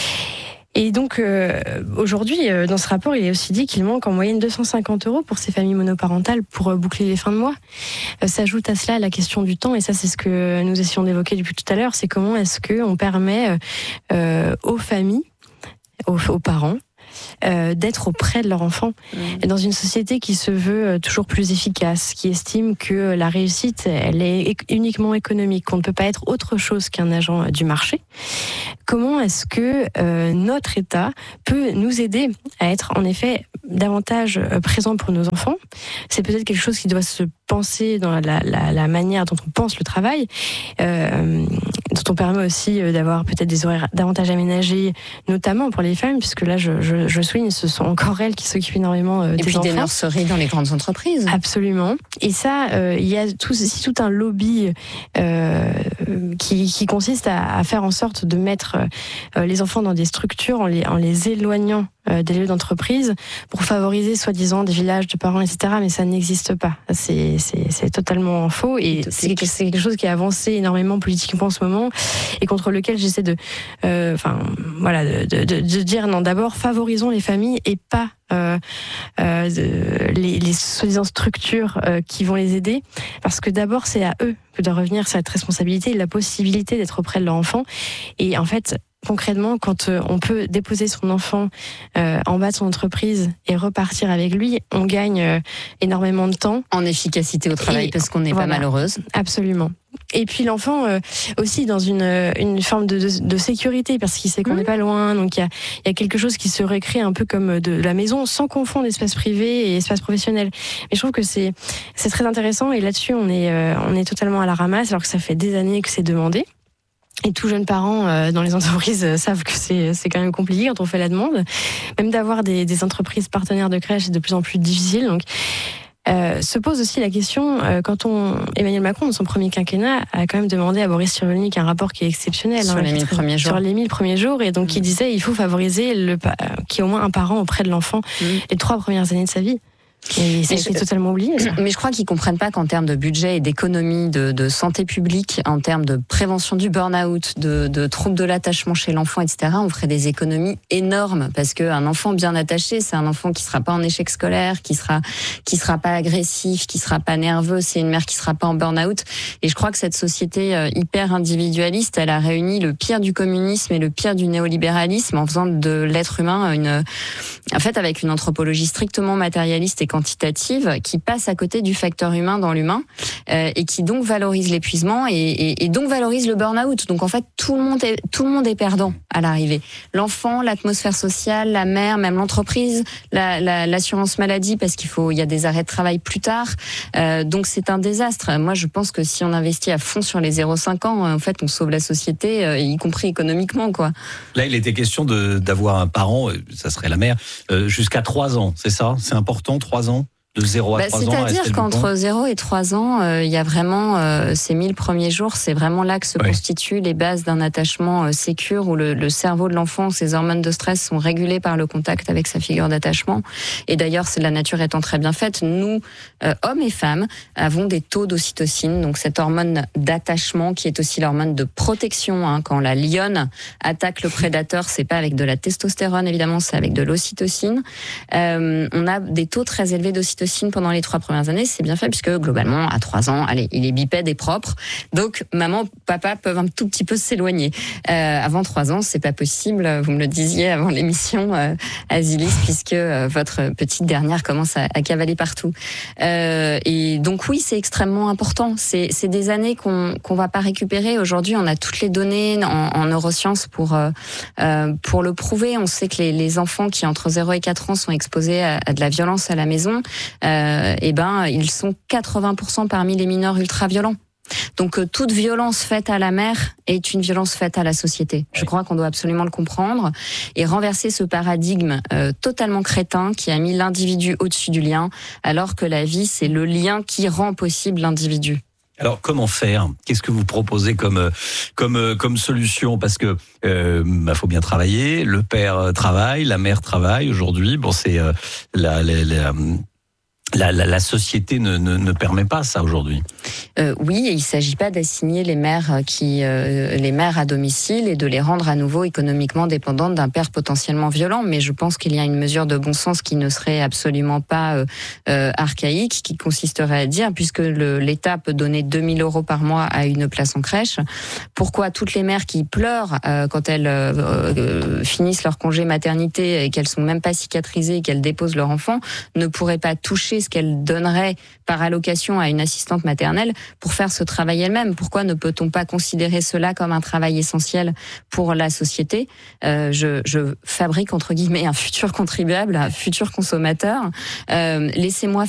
Et donc, euh, aujourd'hui, euh, dans ce rapport, il est aussi dit qu'il manque en moyenne deux cent cinquante euros pour ces familles monoparentales pour euh, boucler les fins de mois. Euh, s'ajoute à cela la question du temps, et ça, c'est ce que nous essayons d'évoquer depuis tout à l'heure, c'est comment est-ce qu'on permet euh, aux familles, aux, aux parents, Euh, d'être auprès de leur enfant mmh. dans une société qui se veut toujours plus efficace, qui estime que la réussite elle est uniquement économique, qu'on ne peut pas être autre chose qu'un agent du marché. Comment est-ce que euh, notre État peut nous aider à être en effet davantage présent pour nos enfants? C'est peut-être quelque chose qui doit se penser dans la, la, la manière dont on pense le travail, euh, dont on permet aussi d'avoir peut-être des horaires davantage aménagés, notamment pour les femmes, puisque là je, je, je souligne, ce sont encore elles qui s'occupent énormément euh, des enfants. Et puis des nurseries dans les grandes entreprises. Absolument. Et ça, euh, il y a tout, aussi tout un lobby euh, qui, qui consiste à, à faire en sorte de mettre euh, les enfants dans des structures en les, en les éloignant euh, des lieux d'entreprise pour favoriser soi-disant des villages de parents, et cetera. Mais ça n'existe pas. C'est, c'est, c'est totalement faux et c'est, c'est quelque chose qui a avancé énormément politiquement en ce moment et contre lequel j'essaie de, euh, enfin, voilà, de, de, de, de dire non. D'abord, favorisons les familles et pas euh, euh, les, les soi-disant structures euh, qui vont les aider, parce que d'abord c'est à eux que doit revenir cette responsabilité et la possibilité d'être auprès de leur enfant. Et en fait, concrètement, quand on peut déposer son enfant euh, en bas de son entreprise et repartir avec lui, on gagne euh, énormément de temps. En efficacité au travail, et, parce qu'on n'est voilà, pas malheureuse. Absolument. Et puis l'enfant euh, aussi dans une, une forme de, de, de sécurité, parce qu'il sait qu'on n'est mmh. pas loin. Donc il y a, y a quelque chose qui se recrée un peu comme de la maison, sans confondre espace privé et espace professionnel. Mais je trouve que c'est, c'est très intéressant, et là-dessus on est, euh, on est totalement à la ramasse, alors que ça fait des années que c'est demandé. Et tous jeunes parents euh, dans les entreprises euh, savent que c'est, c'est quand même compliqué quand on fait la demande. Même d'avoir des, des entreprises partenaires de crèche, c'est de plus en plus difficile. Donc, euh, se pose aussi la question, euh, quand on Emmanuel Macron, dans son premier quinquennat, a quand même demandé à Boris Cyrulnik un rapport qui est exceptionnel. Sur hein, les mille premiers jours. Sur les mille premiers jours. Et donc, mmh. il disait il faut favoriser le, euh, qu'il y ait au moins un parent auprès de l'enfant mmh. les trois premières années de sa vie. Et ça a été totalement oublié, ça. Mais je crois qu'ils comprennent pas qu'en termes de budget et d'économie, de, de santé publique, en termes de prévention du burn-out, de, de troubles de l'attachement chez l'enfant, et cetera, on ferait des économies énormes, parce qu'un enfant bien attaché, c'est un enfant qui sera pas en échec scolaire, qui sera qui sera pas agressif, qui sera pas nerveux, c'est une mère qui sera pas en burn-out. Et je crois que cette société hyper individualiste, elle a réuni le pire du communisme et le pire du néolibéralisme en faisant de l'être humain une, en fait, avec une anthropologie strictement matérialiste et quantitative, qui passe à côté du facteur humain dans l'humain euh, et qui donc valorise l'épuisement et, et, et donc valorise le burn-out. Donc en fait, tout le monde est, tout le monde est perdant à l'arrivée. L'enfant, l'atmosphère sociale, la mère, même l'entreprise, la, la, l'assurance maladie, parce qu'il faut, il y a des arrêts de travail plus tard. Euh, donc c'est un désastre. Moi, je pense que si on investit à fond sur les zéro cinq ans, en fait, on sauve la société, euh, y compris économiquement, quoi. Là, il était question de, d'avoir un parent, ça serait la mère, euh, jusqu'à trois ans, c'est ça ? C'est important, trois ans ? De zéro à bah, trois ans. C'est-à-dire qu'entre zéro et trois ans, euh, il y a vraiment euh, ces mille premiers jours, c'est vraiment là que se oui. constituent les bases d'un attachement euh, sécure où le, le cerveau de l'enfant, ses hormones de stress sont régulées par le contact avec sa figure d'attachement. Et d'ailleurs, c'est la nature étant très bien faite, nous, euh, hommes et femmes, avons des taux d'ocytocine, donc cette hormone d'attachement qui est aussi l'hormone de protection. Hein. Quand la lionne attaque le prédateur, c'est pas avec de la testostérone évidemment, c'est avec de l'ocytocine. Euh, on a des taux très élevés d'ocytocine pendant les trois premières années, c'est bien fait puisque globalement à trois ans, allez, il est bipède et propre, donc maman, papa peuvent un tout petit peu s'éloigner. Euh, avant trois ans, c'est pas possible. Vous me le disiez avant l'émission, euh, Azilis, puisque euh, votre petite dernière commence à, à cavaler partout. Euh, et donc oui, c'est extrêmement important. C'est, c'est des années qu'on qu'on va pas récupérer. Aujourd'hui, on a toutes les données en, en neurosciences pour euh, euh, pour le prouver. On sait que les, les enfants qui entre zéro et quatre ans sont exposés à, à de la violence à la maison. Euh, et ben, ils sont quatre-vingts pour cent parmi les mineurs ultra-violents. Donc euh, toute violence faite à la mère est une violence faite à la société. Je crois qu'on doit absolument le comprendre et renverser ce paradigme euh, totalement crétin qui a mis l'individu au-dessus du lien, alors que la vie, c'est le lien qui rend possible l'individu. Alors comment faire ? Qu'est-ce que vous proposez comme comme comme solution ? Parce que euh, bah, faut bien travailler. Le père travaille, la mère travaille. Aujourd'hui, bon, c'est euh, la, la, la La, la, la société ne, ne, ne permet pas ça aujourd'hui. Euh, oui, et il ne s'agit pas d'assigner les mères qui, euh, les mères à domicile et de les rendre à nouveau économiquement dépendantes d'un père potentiellement violent. Mais je pense qu'il y a une mesure de bon sens qui ne serait absolument pas euh, euh, archaïque, qui consisterait à dire, puisque le, l'État peut donner deux mille euros par mois à une place en crèche, pourquoi toutes les mères qui pleurent euh, quand elles euh, euh, finissent leur congé maternité et qu'elles sont même pas cicatrisées et qu'elles déposent leur enfant ne pourraient pas toucher ce qu'elle donnerait par allocation à une assistante maternelle pour faire ce travail elle-même. Pourquoi ne peut-on pas considérer cela comme un travail essentiel pour la société ? euh, je, je fabrique entre guillemets un futur contribuable, un futur consommateur. Euh, laissez-moi